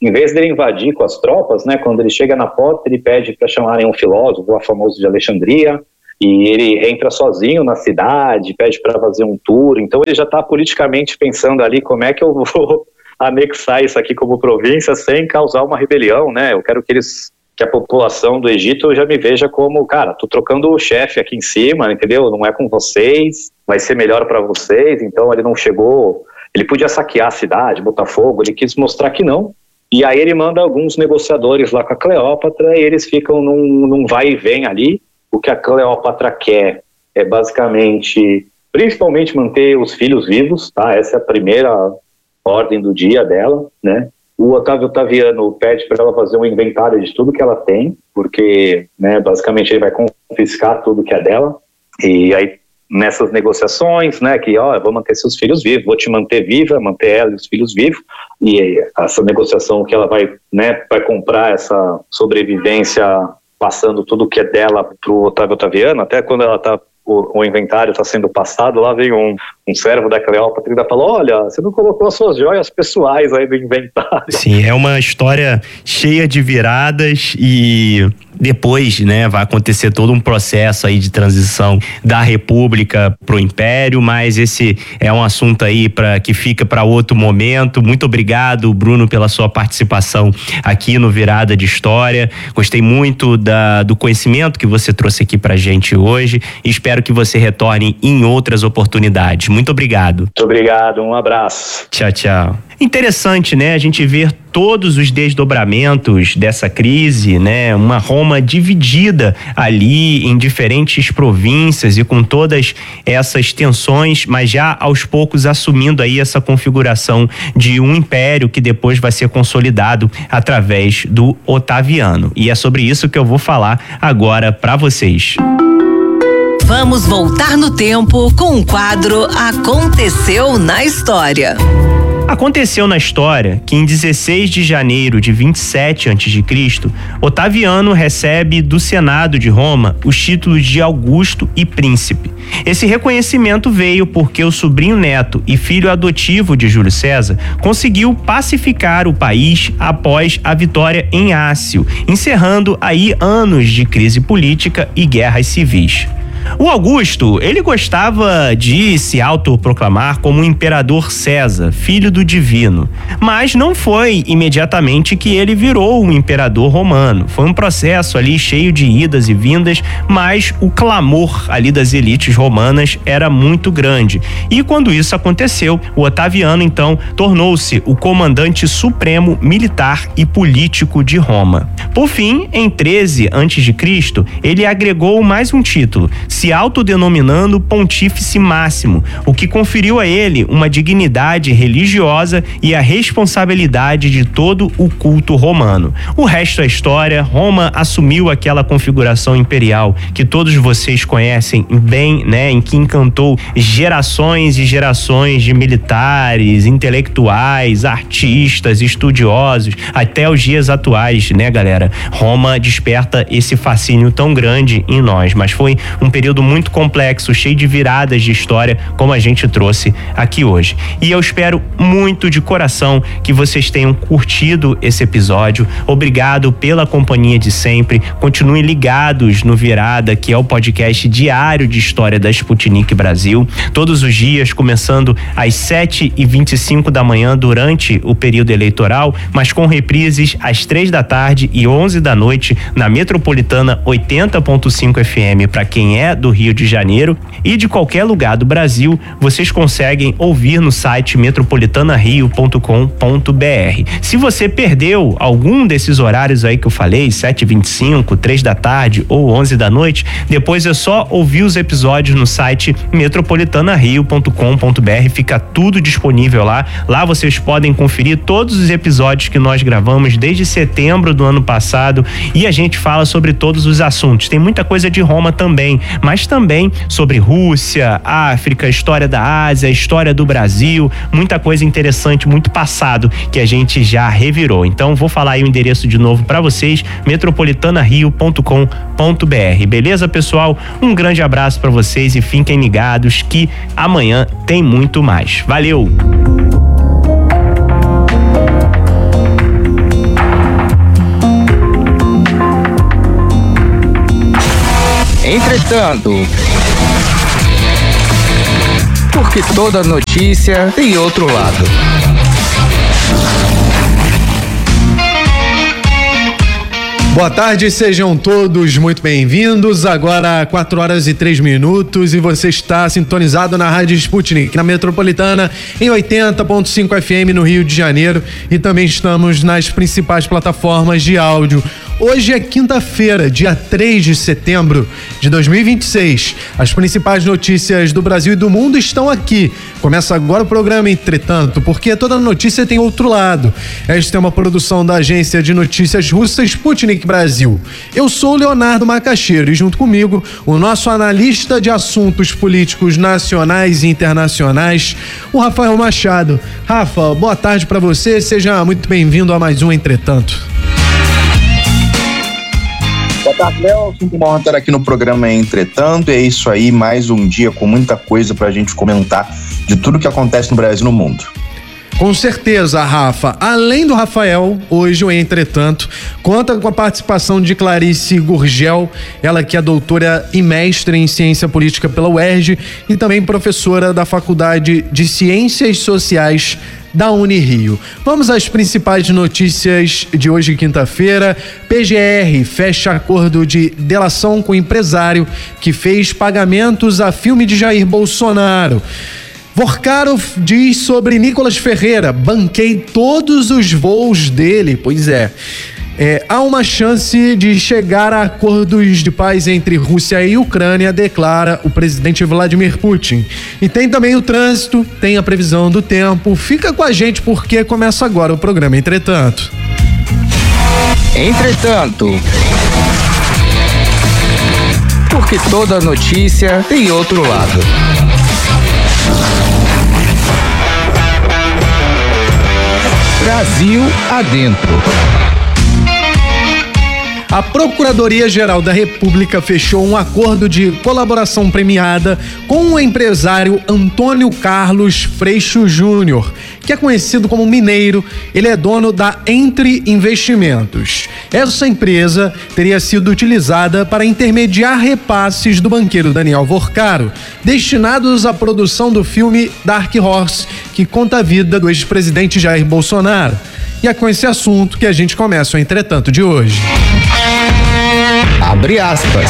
em vez dele invadir com as tropas, né, quando ele chega na porta, ele pede para chamarem um filósofo, o famoso de Alexandria, e ele entra sozinho na cidade, pede para fazer um tour. Então ele já está politicamente pensando ali como é que eu vou anexar isso aqui como província sem causar uma rebelião, né? Eu quero que eles, que a população do Egito já me veja como, cara, tô trocando o chefe aqui em cima, entendeu? Não é com vocês, vai ser melhor para vocês. Então ele não chegou, ele podia saquear a cidade, botar fogo, ele quis mostrar que não. E aí ele manda alguns negociadores lá com a Cleópatra e eles ficam num, num vai e vem ali. O que a Cleópatra quer é basicamente, principalmente manter os filhos vivos, tá? Essa é a primeira ordem do dia dela, né? O Otávio Otaviano pede para ela fazer um inventário de tudo que ela tem, porque, né, basicamente ele vai confiscar tudo que é dela. E aí, nessas negociações, né, que, ó, eu vou manter seus filhos vivos, vou te manter viva, manter ela e os filhos vivos, e essa negociação que ela vai, né, vai comprar essa sobrevivência passando tudo que é dela pro Otávio Otaviano, até quando ela tá, o, o inventário está sendo passado, lá vem um, um servo da Cleópatra e fala, olha, você não colocou as suas joias pessoais aí no inventário. Sim, é uma história cheia de viradas e depois, né, vai acontecer todo um processo aí de transição da República pro Império, mas esse é um assunto aí para que fica para outro momento. Muito obrigado, Bruno, pela sua participação aqui no Virada de História. Gostei muito da, do conhecimento que você trouxe aqui pra gente hoje e espero que você retorne em outras oportunidades. Muito obrigado. Muito obrigado, um abraço. Tchau, tchau. Interessante, né? A gente ver todos os desdobramentos dessa crise, né? Uma Roma dividida ali em diferentes províncias e com todas essas tensões, mas já aos poucos assumindo aí essa configuração de um império que depois vai ser consolidado através do Otaviano. E é sobre isso que eu vou falar agora para vocês. Vamos voltar no tempo com o quadro Aconteceu na História. Aconteceu na história que em dezesseis de janeiro de vinte e sete antes de Cristo, Otaviano recebe do Senado de Roma os títulos de Augusto e Príncipe. Esse reconhecimento veio porque o sobrinho neto e filho adotivo de Júlio César conseguiu pacificar o país após a vitória em Ácio, encerrando aí anos de crise política e guerras civis. O Augusto, ele gostava de se autoproclamar como o imperador César, filho do divino, mas não foi imediatamente que ele virou um imperador romano. Foi um processo ali cheio de idas e vindas, mas o clamor ali das elites romanas era muito grande. E quando isso aconteceu, o Otaviano então tornou-se o comandante supremo militar e político de Roma. Por fim, em treze antes de Cristo, ele agregou mais um título, se autodenominando Pontífice Máximo, o que conferiu a ele uma dignidade religiosa e a responsabilidade de todo o culto romano. O resto é história. Roma assumiu aquela configuração imperial que todos vocês conhecem bem, né, em que encantou gerações e gerações de militares, intelectuais, artistas, estudiosos, até os dias atuais, né, galera? Roma desperta esse fascínio tão grande em nós, mas foi um período muito complexo, cheio de viradas de história, como a gente trouxe aqui hoje. E eu espero muito de coração que vocês tenham curtido esse episódio. Obrigado pela companhia de sempre. Continuem ligados no Virada, que é o podcast diário de história da Sputnik Brasil. Todos os dias, começando às sete e vinte e cinco da manhã durante o período eleitoral, mas com reprises às três da tarde e onze da noite na Metropolitana oitenta ponto cinco F M. Para quem é do Rio de Janeiro e de qualquer lugar do Brasil, vocês conseguem ouvir no site metropolitana rio ponto com ponto b r. Se você perdeu algum desses horários aí que eu falei, sete e vinte e cinco, três da tarde ou onze da noite, depois é só ouvir os episódios no site metropolitana rio ponto com ponto b r, fica tudo disponível lá. Lá vocês podem conferir todos os episódios que nós gravamos desde setembro do ano passado e a gente fala sobre todos os assuntos. Tem muita coisa de Roma também, mas também sobre Rússia, África, história da Ásia, história do Brasil, muita coisa interessante, muito passado que a gente já revirou. Então vou falar aí o endereço de novo para vocês, metropolitana rio ponto com ponto b r. Beleza, pessoal? Um grande abraço para vocês e fiquem ligados que amanhã tem muito mais. Valeu! Entretanto, porque toda notícia tem outro lado. Boa tarde, sejam todos muito bem-vindos. Agora quatro horas e três minutos e você está sintonizado na Rádio Sputnik, na Metropolitana, em oitenta ponto cinco F M no Rio de Janeiro, e também estamos nas principais plataformas de áudio. Hoje é quinta-feira, dia três de setembro de dois mil e vinte e seis. As principais notícias do Brasil e do mundo estão aqui. Começa agora o programa Entretanto, porque toda notícia tem outro lado. Esta é uma produção da agência de notícias russa Sputnik Brasil. Eu sou o Leonardo Macaxeiro e junto comigo o nosso analista de assuntos políticos nacionais e internacionais, o Rafael Machado. Rafa, boa tarde para você, seja muito bem-vindo a mais um Entretanto. Boa tarde, Léo. Sinto uma honra estar aqui no programa Entretanto. É isso aí, mais um dia com muita coisa pra gente comentar de tudo que acontece no Brasil e no mundo. Com certeza, Rafa. Além do Rafael, hoje o Entretanto conta com a participação de Clarice Gurgel, ela que é doutora e mestre em ciência política pela U E R J e também professora da Faculdade de Ciências Sociais da Unirio. Vamos às principais notícias de hoje, quinta-feira. P G R fecha acordo de delação com o empresário que fez pagamentos a filme de Jair Bolsonaro. Vorkaro diz sobre Nicolas Ferreira: banquei todos os voos dele. Pois é. É, há uma chance de chegar a acordos de paz entre Rússia e Ucrânia, declara o presidente Vladimir Putin. E tem também o trânsito, tem a previsão do tempo. Fica com a gente porque começa agora o programa Entretanto. Entretanto, porque toda notícia tem outro lado. Brasil adentro. A Procuradoria-Geral da República fechou um acordo de colaboração premiada com o empresário Antônio Carlos Freixo Júnior, que é conhecido como Mineiro. Ele é dono da Entre Investimentos. Essa empresa teria sido utilizada para intermediar repasses do banqueiro Daniel Vorkaro, destinados à produção do filme Dark Horse, que conta a vida do ex-presidente Jair Bolsonaro. E é com esse assunto que a gente começa o Entretanto de hoje. Abre aspas.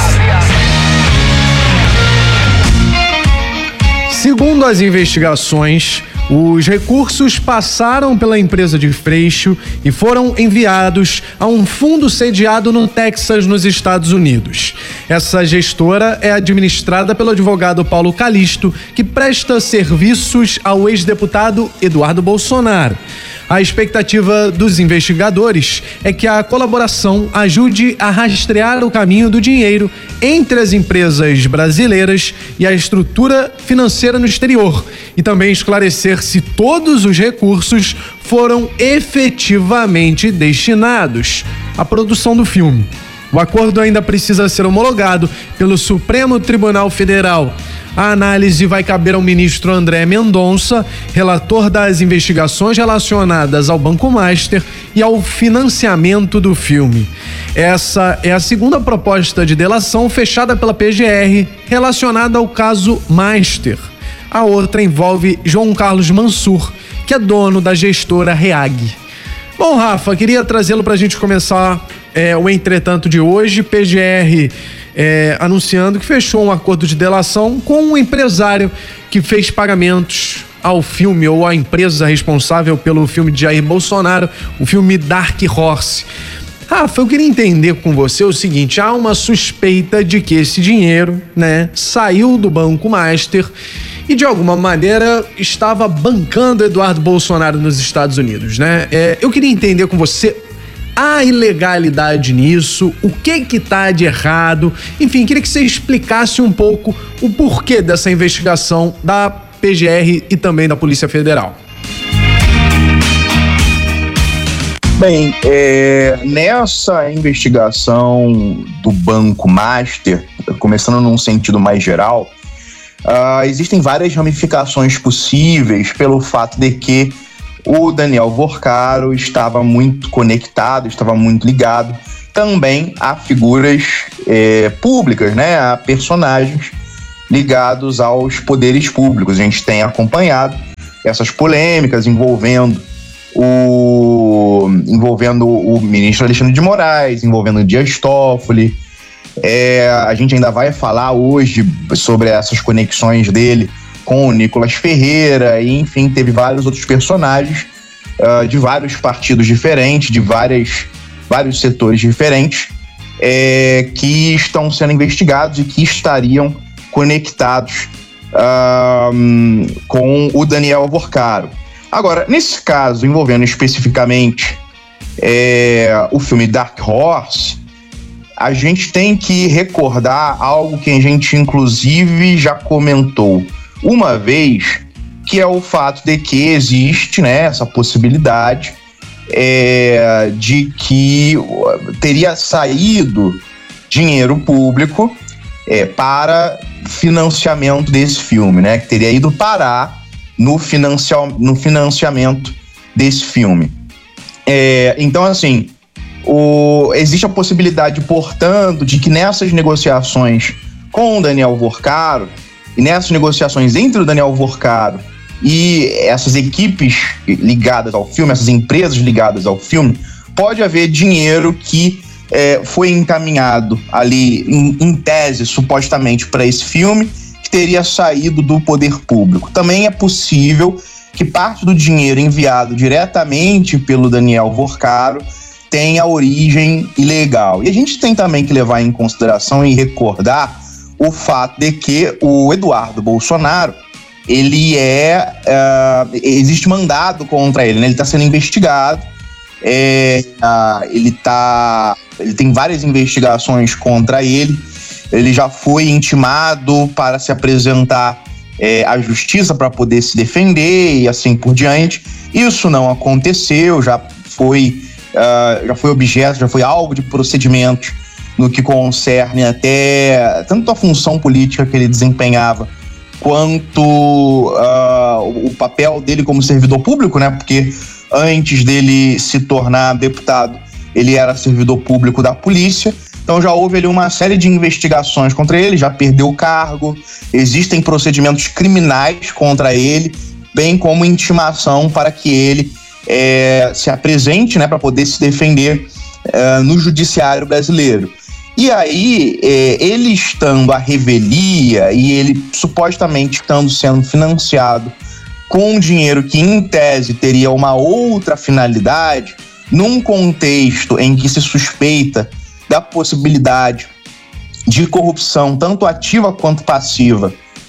Segundo as investigações, os recursos passaram pela empresa de Freixo e foram enviados a um fundo sediado no Texas, nos Estados Unidos. Essa gestora é administrada pelo advogado Paulo Calisto, que presta serviços ao ex-deputado Eduardo Bolsonaro. A expectativa dos investigadores é que a colaboração ajude a rastrear o caminho do dinheiro entre as empresas brasileiras e a estrutura financeira no exterior e também esclarecer se todos os recursos foram efetivamente destinados à produção do filme. O acordo ainda precisa ser homologado pelo Supremo Tribunal Federal. A análise vai caber ao ministro André Mendonça, relator das investigações relacionadas ao Banco Master e ao financiamento do filme. Essa é a segunda proposta de delação fechada pela P G R relacionada ao caso Master. A outra envolve João Carlos Mansur, que é dono da gestora Reag. Bom, Rafa, queria trazê-lo para a gente começar é, o Entretanto de hoje. P G R É, anunciando que fechou um acordo de delação com um empresário que fez pagamentos ao filme ou à empresa responsável pelo filme de Jair Bolsonaro, o filme Dark Horse. Rafa, eu queria entender com você o seguinte: há uma suspeita de que esse dinheiro, né, saiu do Banco Master e de alguma maneira estava bancando Eduardo Bolsonaro nos Estados Unidos, né? É, eu queria entender com você: há ilegalidade nisso? O que que tá de errado? Enfim, queria que você explicasse um pouco o porquê dessa investigação da P G R e também da Polícia Federal. Bem, é, nessa investigação do Banco Master, começando num sentido mais geral, uh, existem várias ramificações possíveis pelo fato de que o Daniel Vorkaro estava muito conectado, estava muito ligado também a figuras é, públicas, né, a personagens ligados aos poderes públicos. A gente tem acompanhado essas polêmicas envolvendo o, envolvendo o ministro Alexandre de Moraes, envolvendo o Dias Toffoli. É, a gente ainda vai falar hoje sobre essas conexões dele com o Nicolas Ferreira, e enfim, teve vários outros personagens uh, de vários partidos diferentes, de várias, vários setores diferentes, é, que estão sendo investigados e que estariam conectados uh, com o Daniel Alvorcaro. Agora, nesse caso, envolvendo especificamente é, o filme Dark Horse, a gente tem que recordar algo que a gente inclusive já comentou uma vez, que é o fato de que existe, né, essa possibilidade é, de que teria saído dinheiro público é, para financiamento desse filme, né, que teria ido parar no, financia, no financiamento desse filme. É, então, assim, o, existe a possibilidade, portanto, de que nessas negociações com o Daniel Alvorcaro e nessas negociações entre o Daniel Alvorcaro e essas equipes ligadas ao filme, essas empresas ligadas ao filme, pode haver dinheiro que é, foi encaminhado ali, em, em tese, supostamente, para esse filme, que teria saído do poder público. Também é possível que parte do dinheiro enviado diretamente pelo Daniel Alvorcaro tenha origem ilegal. E a gente tem também que levar em consideração e recordar o fato de que o Eduardo Bolsonaro, ele é... Uh, existe mandado contra ele, né? Ele está sendo investigado, é, uh, ele, tá, ele tem várias investigações contra ele, ele já foi intimado para se apresentar é, à justiça para poder se defender e assim por diante. Isso não aconteceu, já foi, uh, já foi objeto, já foi alvo de procedimentos no que concerne até tanto a função política que ele desempenhava, quanto uh, o papel dele como servidor público, né? Porque antes dele se tornar deputado, ele era servidor público da polícia. Então já houve ali uma série de investigações contra ele, já perdeu o cargo, existem procedimentos criminais contra ele, bem como intimação para que ele é, se apresente, né, para poder se defender é, no judiciário brasileiro. E aí, é, ele estando à revelia e ele supostamente estando sendo financiado com dinheiro que, em tese, teria uma outra finalidade, num contexto em que se suspeita da possibilidade de corrupção, tanto ativa quanto passiva,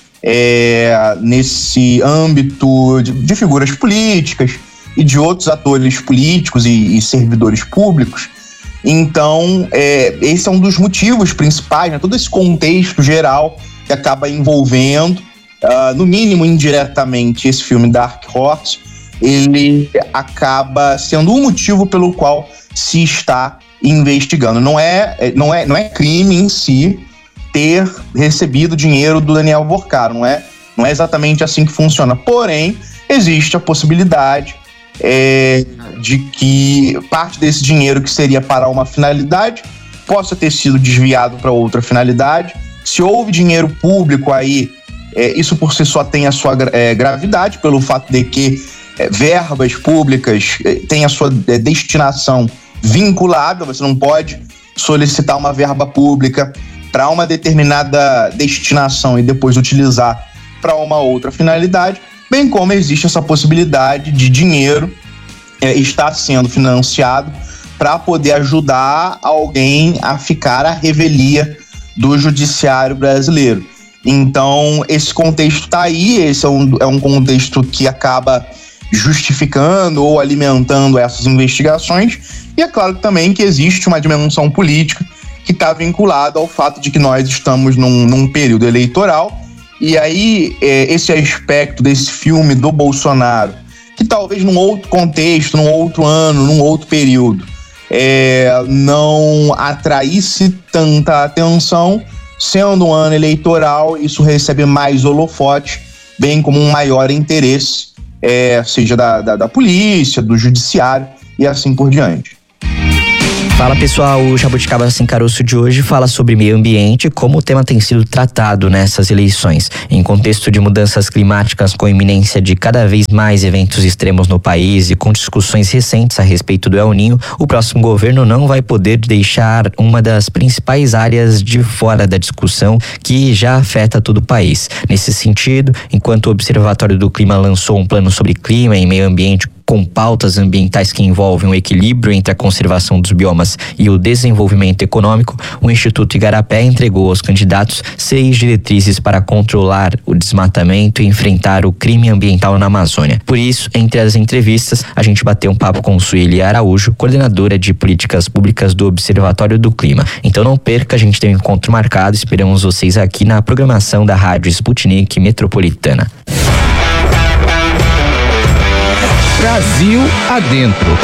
é, nesse âmbito de, de figuras políticas e de outros atores políticos e, e servidores públicos. Então, é, esse é um dos motivos principais, né? Todo esse contexto geral que acaba envolvendo, uh, no mínimo indiretamente, esse filme Dark Horse, ele acaba sendo um motivo pelo qual se está investigando. Não é, não é, não é crime em si ter recebido dinheiro do Daniel Alvorcaro, não é, não é exatamente assim que funciona. Porém, existe a possibilidade É, de que parte desse dinheiro que seria para uma finalidade possa ter sido desviado para outra finalidade. Se houve dinheiro público aí, é, isso por si só tem a sua é, gravidade, pelo fato de que é, verbas públicas é, têm a sua é, destinação vinculada. Você não pode solicitar uma verba pública para uma determinada destinação e depois utilizar para uma outra finalidade. Bem como existe essa possibilidade de dinheiro é, estar sendo financiado para poder ajudar alguém a ficar à revelia do judiciário brasileiro. Então, esse contexto está aí, esse é um, é um contexto que acaba justificando ou alimentando essas investigações, e é claro também que existe uma dimensão política que está vinculada ao fato de que nós estamos num, num período eleitoral. E aí, é, esse aspecto desse filme do Bolsonaro, que talvez num outro contexto, num outro ano, num outro período, é, não atraísse tanta atenção, sendo um ano eleitoral, isso recebe mais holofote, bem como um maior interesse, é, seja da, da, da polícia, do judiciário e assim por diante. Fala pessoal, o Jabuticaba Sem Caroço de hoje fala sobre meio ambiente e como o tema tem sido tratado nessas eleições. Em contexto de mudanças climáticas com iminência de cada vez mais eventos extremos no país e com discussões recentes a respeito do El Niño, o próximo governo não vai poder deixar uma das principais áreas de fora da discussão que já afeta todo o país. Nesse sentido, enquanto o Observatório do Clima lançou um plano sobre clima e meio ambiente com pautas ambientais que envolvem um equilíbrio entre a conservação dos biomas e o desenvolvimento econômico, o Instituto Igarapé entregou aos candidatos seis diretrizes para controlar o desmatamento e enfrentar o crime ambiental na Amazônia. Por isso, entre as entrevistas, a gente bateu um papo com Sueli Araújo, coordenadora de políticas públicas do Observatório do Clima. Então não perca, a gente tem um encontro marcado, esperamos vocês aqui na programação da Rádio Sputnik Metropolitana. Brasil adentro.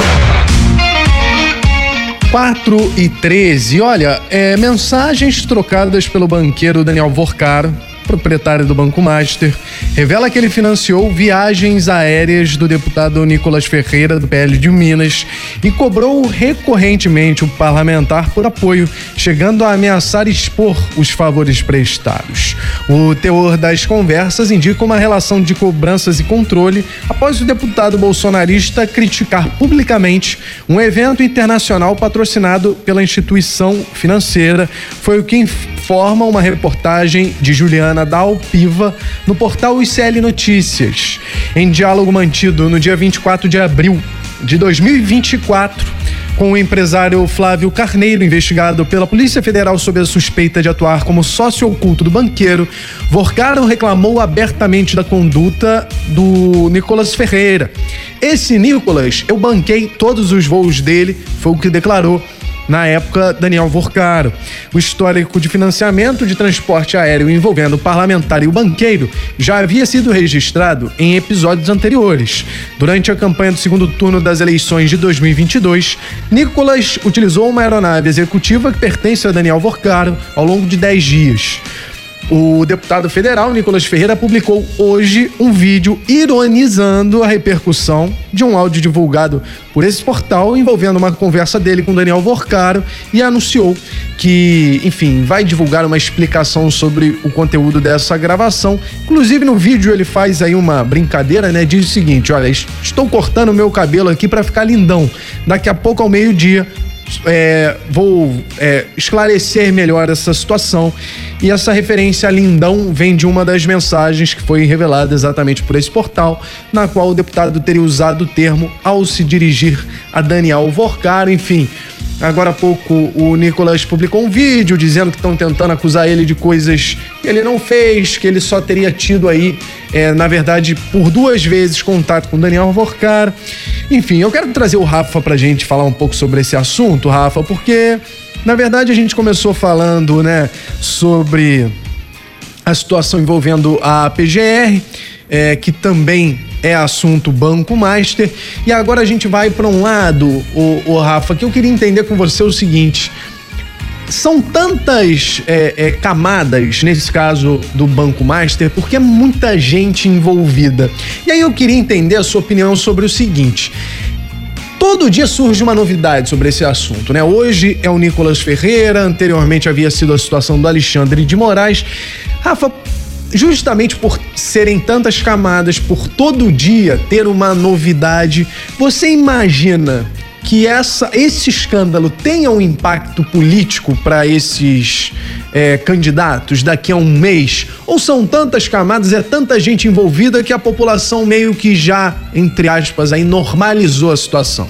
quatro e treze. Olha, é, mensagens trocadas pelo banqueiro Daniel Vorcaro, proprietário do Banco Master, revela que ele financiou viagens aéreas do deputado Nicolas Ferreira, do P L de Minas, e cobrou recorrentemente o parlamentar por apoio, chegando a ameaçar expor os favores prestados. O teor das conversas indica uma relação de cobranças e controle após o deputado bolsonarista criticar publicamente um evento internacional patrocinado pela instituição financeira. Foi o que informa uma reportagem de Juliana Dalpiva no portal I C L Notícias. Em diálogo mantido no dia vinte e quatro de abril de dois mil e vinte e quatro com o empresário Flávio Carneiro, investigado pela Polícia Federal sob a suspeita de atuar como sócio oculto do banqueiro, Vorcaro reclamou abertamente da conduta do Nicolas Ferreira. Esse Nicolas, eu banquei todos os voos dele, foi o que declarou na época Daniel Vorcaro. O histórico de financiamento de transporte aéreo envolvendo o parlamentar e o banqueiro já havia sido registrado em episódios anteriores. Durante a campanha do segundo turno das eleições de dois mil e vinte e dois, Nicolas utilizou uma aeronave executiva que pertence a Daniel Vorcaro ao longo de dez dias. O deputado federal Nicolas Ferreira publicou hoje um vídeo ironizando a repercussão de um áudio divulgado por esse portal envolvendo uma conversa dele com Daniel Vorcaro e anunciou que, enfim, vai divulgar uma explicação sobre o conteúdo dessa gravação. Inclusive no vídeo ele faz aí uma brincadeira, né? Diz o seguinte: olha, estou cortando o meu cabelo aqui para ficar lindão. Daqui a pouco ao meio-dia É, vou é, esclarecer melhor essa situação. E essa referência a lindão vem de uma das mensagens que foi revelada exatamente por esse portal, na qual o deputado teria usado o termo ao se dirigir a Daniel Vorcaro. Enfim, agora há pouco o Nicolas publicou um vídeo dizendo que estão tentando acusar ele de coisas que ele não fez, que ele só teria tido aí, é, na verdade, por duas vezes contato com Daniel Vorcaro. Enfim, eu quero trazer o Rafa pra gente falar um pouco sobre esse assunto, Rafa, porque, na verdade, a gente começou falando, né, sobre a situação envolvendo a P G R, é, que também é assunto Banco Master, e agora a gente vai para um lado, o, o Rafa, que eu queria entender com você o seguinte: são tantas é, é, camadas, nesse caso do Banco Master, porque é muita gente envolvida. E aí eu queria entender a sua opinião sobre o seguinte: todo dia surge uma novidade sobre esse assunto, né? Hoje é o Nicolas Ferreira, anteriormente havia sido a situação do Alexandre de Moraes. Rafa, justamente por serem tantas camadas, por todo dia ter uma novidade, você imagina que essa, esse escândalo tenha um impacto político para esses é, candidatos daqui a um mês? Ou são tantas camadas, é tanta gente envolvida que a população meio que já, entre aspas, aí normalizou a situação?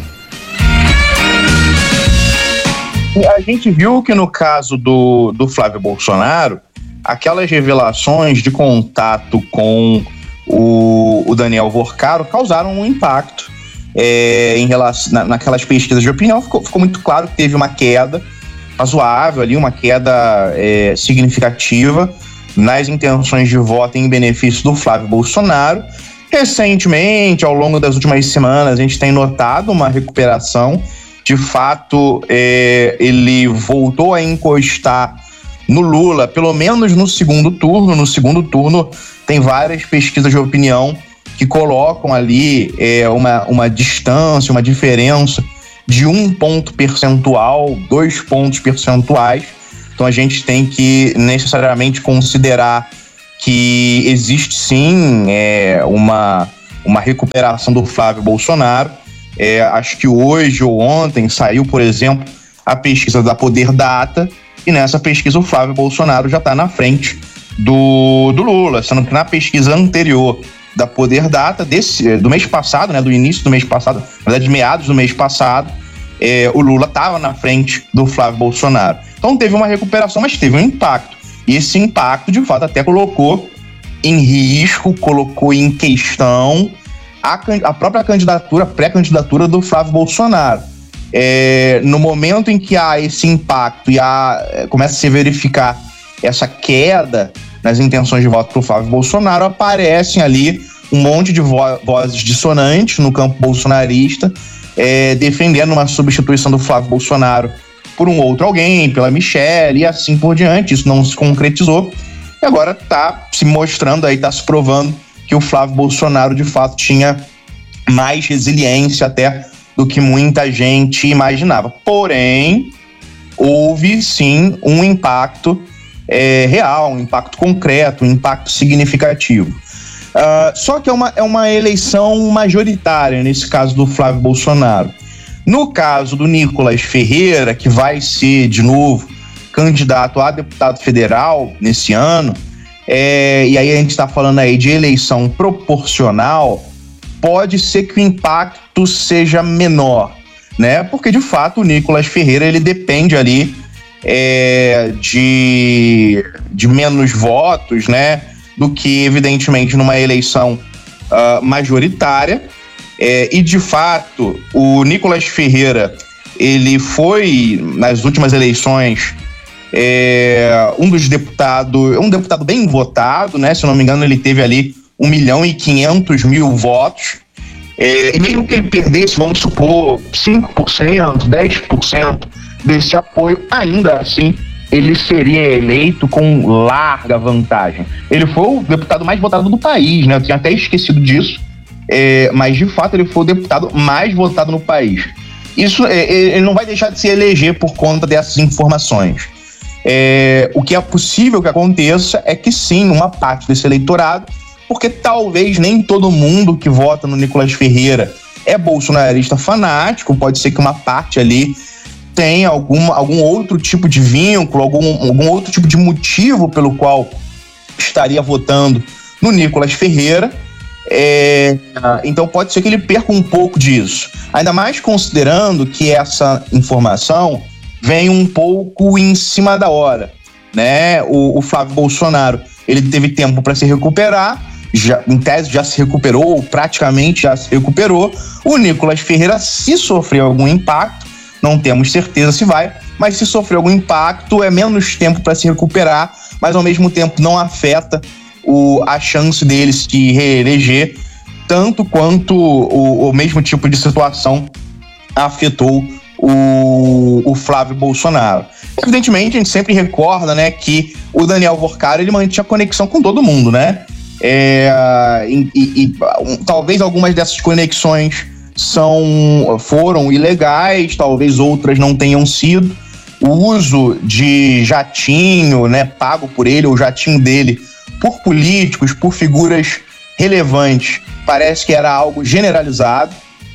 A gente viu que no caso do, do Flávio Bolsonaro, aquelas revelações de contato com o, o Daniel Vorcaro causaram um impacto. É, em relação, na, naquelas pesquisas de opinião ficou, ficou muito claro que teve uma queda razoável ali, uma queda é, significativa nas intenções de voto em benefício do Flávio Bolsonaro. Recentemente, ao longo das últimas semanas, a gente tem notado uma recuperação. De fato, é, ele voltou a encostar no Lula, pelo menos no segundo turno. No segundo turno tem várias pesquisas de opinião que colocam ali é, uma, uma distância, uma diferença de um ponto percentual, dois pontos percentuais. Então a gente tem que necessariamente considerar que existe sim é, uma, uma recuperação do Flávio Bolsonaro. É, acho que hoje ou ontem saiu, por exemplo, a pesquisa da Poder Data, e nessa pesquisa o Flávio Bolsonaro já está na frente do, do Lula, sendo que na pesquisa anterior da Poder Data, desse, do mês passado, né, do início do mês passado, na verdade, meados do mês passado, é, o Lula estava na frente do Flávio Bolsonaro. Então teve uma recuperação, mas teve um impacto. E esse impacto, de fato, até colocou em risco, colocou em questão a, a própria candidatura, a pré-candidatura do Flávio Bolsonaro. É, no momento em que há esse impacto e há, começa a se verificar essa queda nas intenções de voto para o Flávio Bolsonaro, aparecem ali um monte de vo- vozes dissonantes no campo bolsonarista, é, defendendo uma substituição do Flávio Bolsonaro por um outro alguém, pela Michelle e assim por diante. Isso não se concretizou e agora está se mostrando aí, está se provando que o Flávio Bolsonaro de fato tinha mais resiliência até do que muita gente imaginava. Porém, houve sim um impacto é, real, um impacto concreto, um impacto significativo. Uh, só que é uma, é uma eleição majoritária, nesse caso do Flávio Bolsonaro. No caso do Nicolas Ferreira, que vai ser, de novo, candidato a deputado federal nesse ano, é, e aí a gente está falando aí de eleição proporcional, pode ser que o impacto seja menor, né? Porque, de fato, o Nicolas Ferreira, ele depende ali é, de, de menos votos, né? Do que, evidentemente, numa eleição uh, majoritária. É, e, de fato, o Nicolas Ferreira, ele foi, nas últimas eleições, é, um dos deputados, um deputado bem votado, né? Se eu não me engano, ele teve ali um milhão e quinhentos mil votos. É, e mesmo que ele perdesse, vamos supor, cinco por cento, dez por cento desse apoio, ainda assim, ele seria eleito com larga vantagem. Ele foi o deputado mais votado do país, né? Eu tinha até esquecido disso. É, mas, de fato, ele foi o deputado mais votado no país. Isso, é, ele não vai deixar de se eleger por conta dessas informações. É, o que é possível que aconteça é que, sim, uma parte desse eleitorado, porque talvez nem todo mundo que vota no Nicolas Ferreira é bolsonarista fanático, pode ser que uma parte ali tenha algum, algum outro tipo de vínculo, algum, algum outro tipo de motivo pelo qual estaria votando no Nicolas Ferreira. É, então pode ser que ele perca um pouco disso, ainda mais considerando que essa informação vem um pouco em cima da hora, né? O, o Flávio Bolsonaro, ele teve tempo para se recuperar, já, em tese já se recuperou, ou praticamente já se recuperou. O Nicolas Ferreira, se sofreu algum impacto, não temos certeza se vai, mas se sofreu algum impacto, é menos tempo para se recuperar, mas ao mesmo tempo não afeta O, a chance dele se reeleger, tanto quanto o, o mesmo tipo de situação afetou o, o Flávio Bolsonaro. Evidentemente, a gente sempre recorda, né, que o Daniel Vorcaro, ele mantinha conexão com todo mundo, né? É, e, e, e um, talvez algumas dessas conexões são, foram ilegais, talvez outras não tenham sido. O uso de jatinho, né, pago por ele, ou jatinho dele, por políticos, por figuras relevantes, parece que era algo generalizado,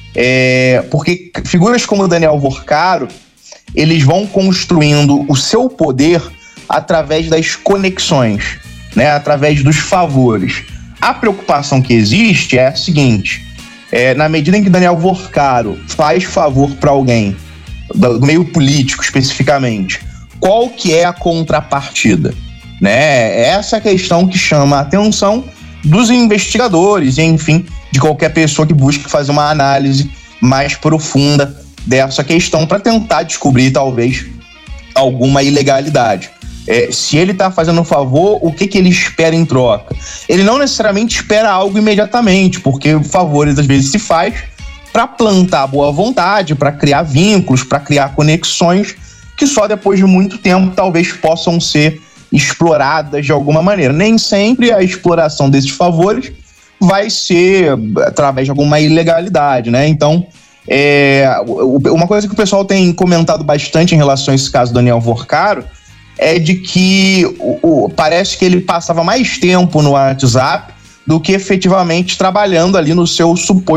é, porque figuras como o Daniel Vorcaro, eles vão construindo o seu poder através das conexões, né, através dos favores. A preocupação que existe é a seguinte, é, na medida em que Daniel Vorcaro faz favor para alguém, do meio político especificamente, qual que é a contrapartida? Né? Essa é a questão que chama a atenção dos investigadores e, enfim, de qualquer pessoa que busque fazer uma análise mais profunda dessa questão para tentar descobrir, talvez, alguma ilegalidade. É, se ele está fazendo um favor, o que, que ele espera em troca? Ele não necessariamente espera algo imediatamente, porque favores às vezes se faz para plantar boa vontade, para criar vínculos, para criar conexões que só depois de muito tempo talvez possam ser exploradas de alguma maneira. Nem sempre a exploração desses favores vai ser através de alguma ilegalidade, né? Então, É, uma coisa que o pessoal tem comentado bastante em relação a esse caso do Daniel Vorcaro é de que o, o, parece que ele passava mais tempo no WhatsApp do que efetivamente trabalhando ali no seu suposto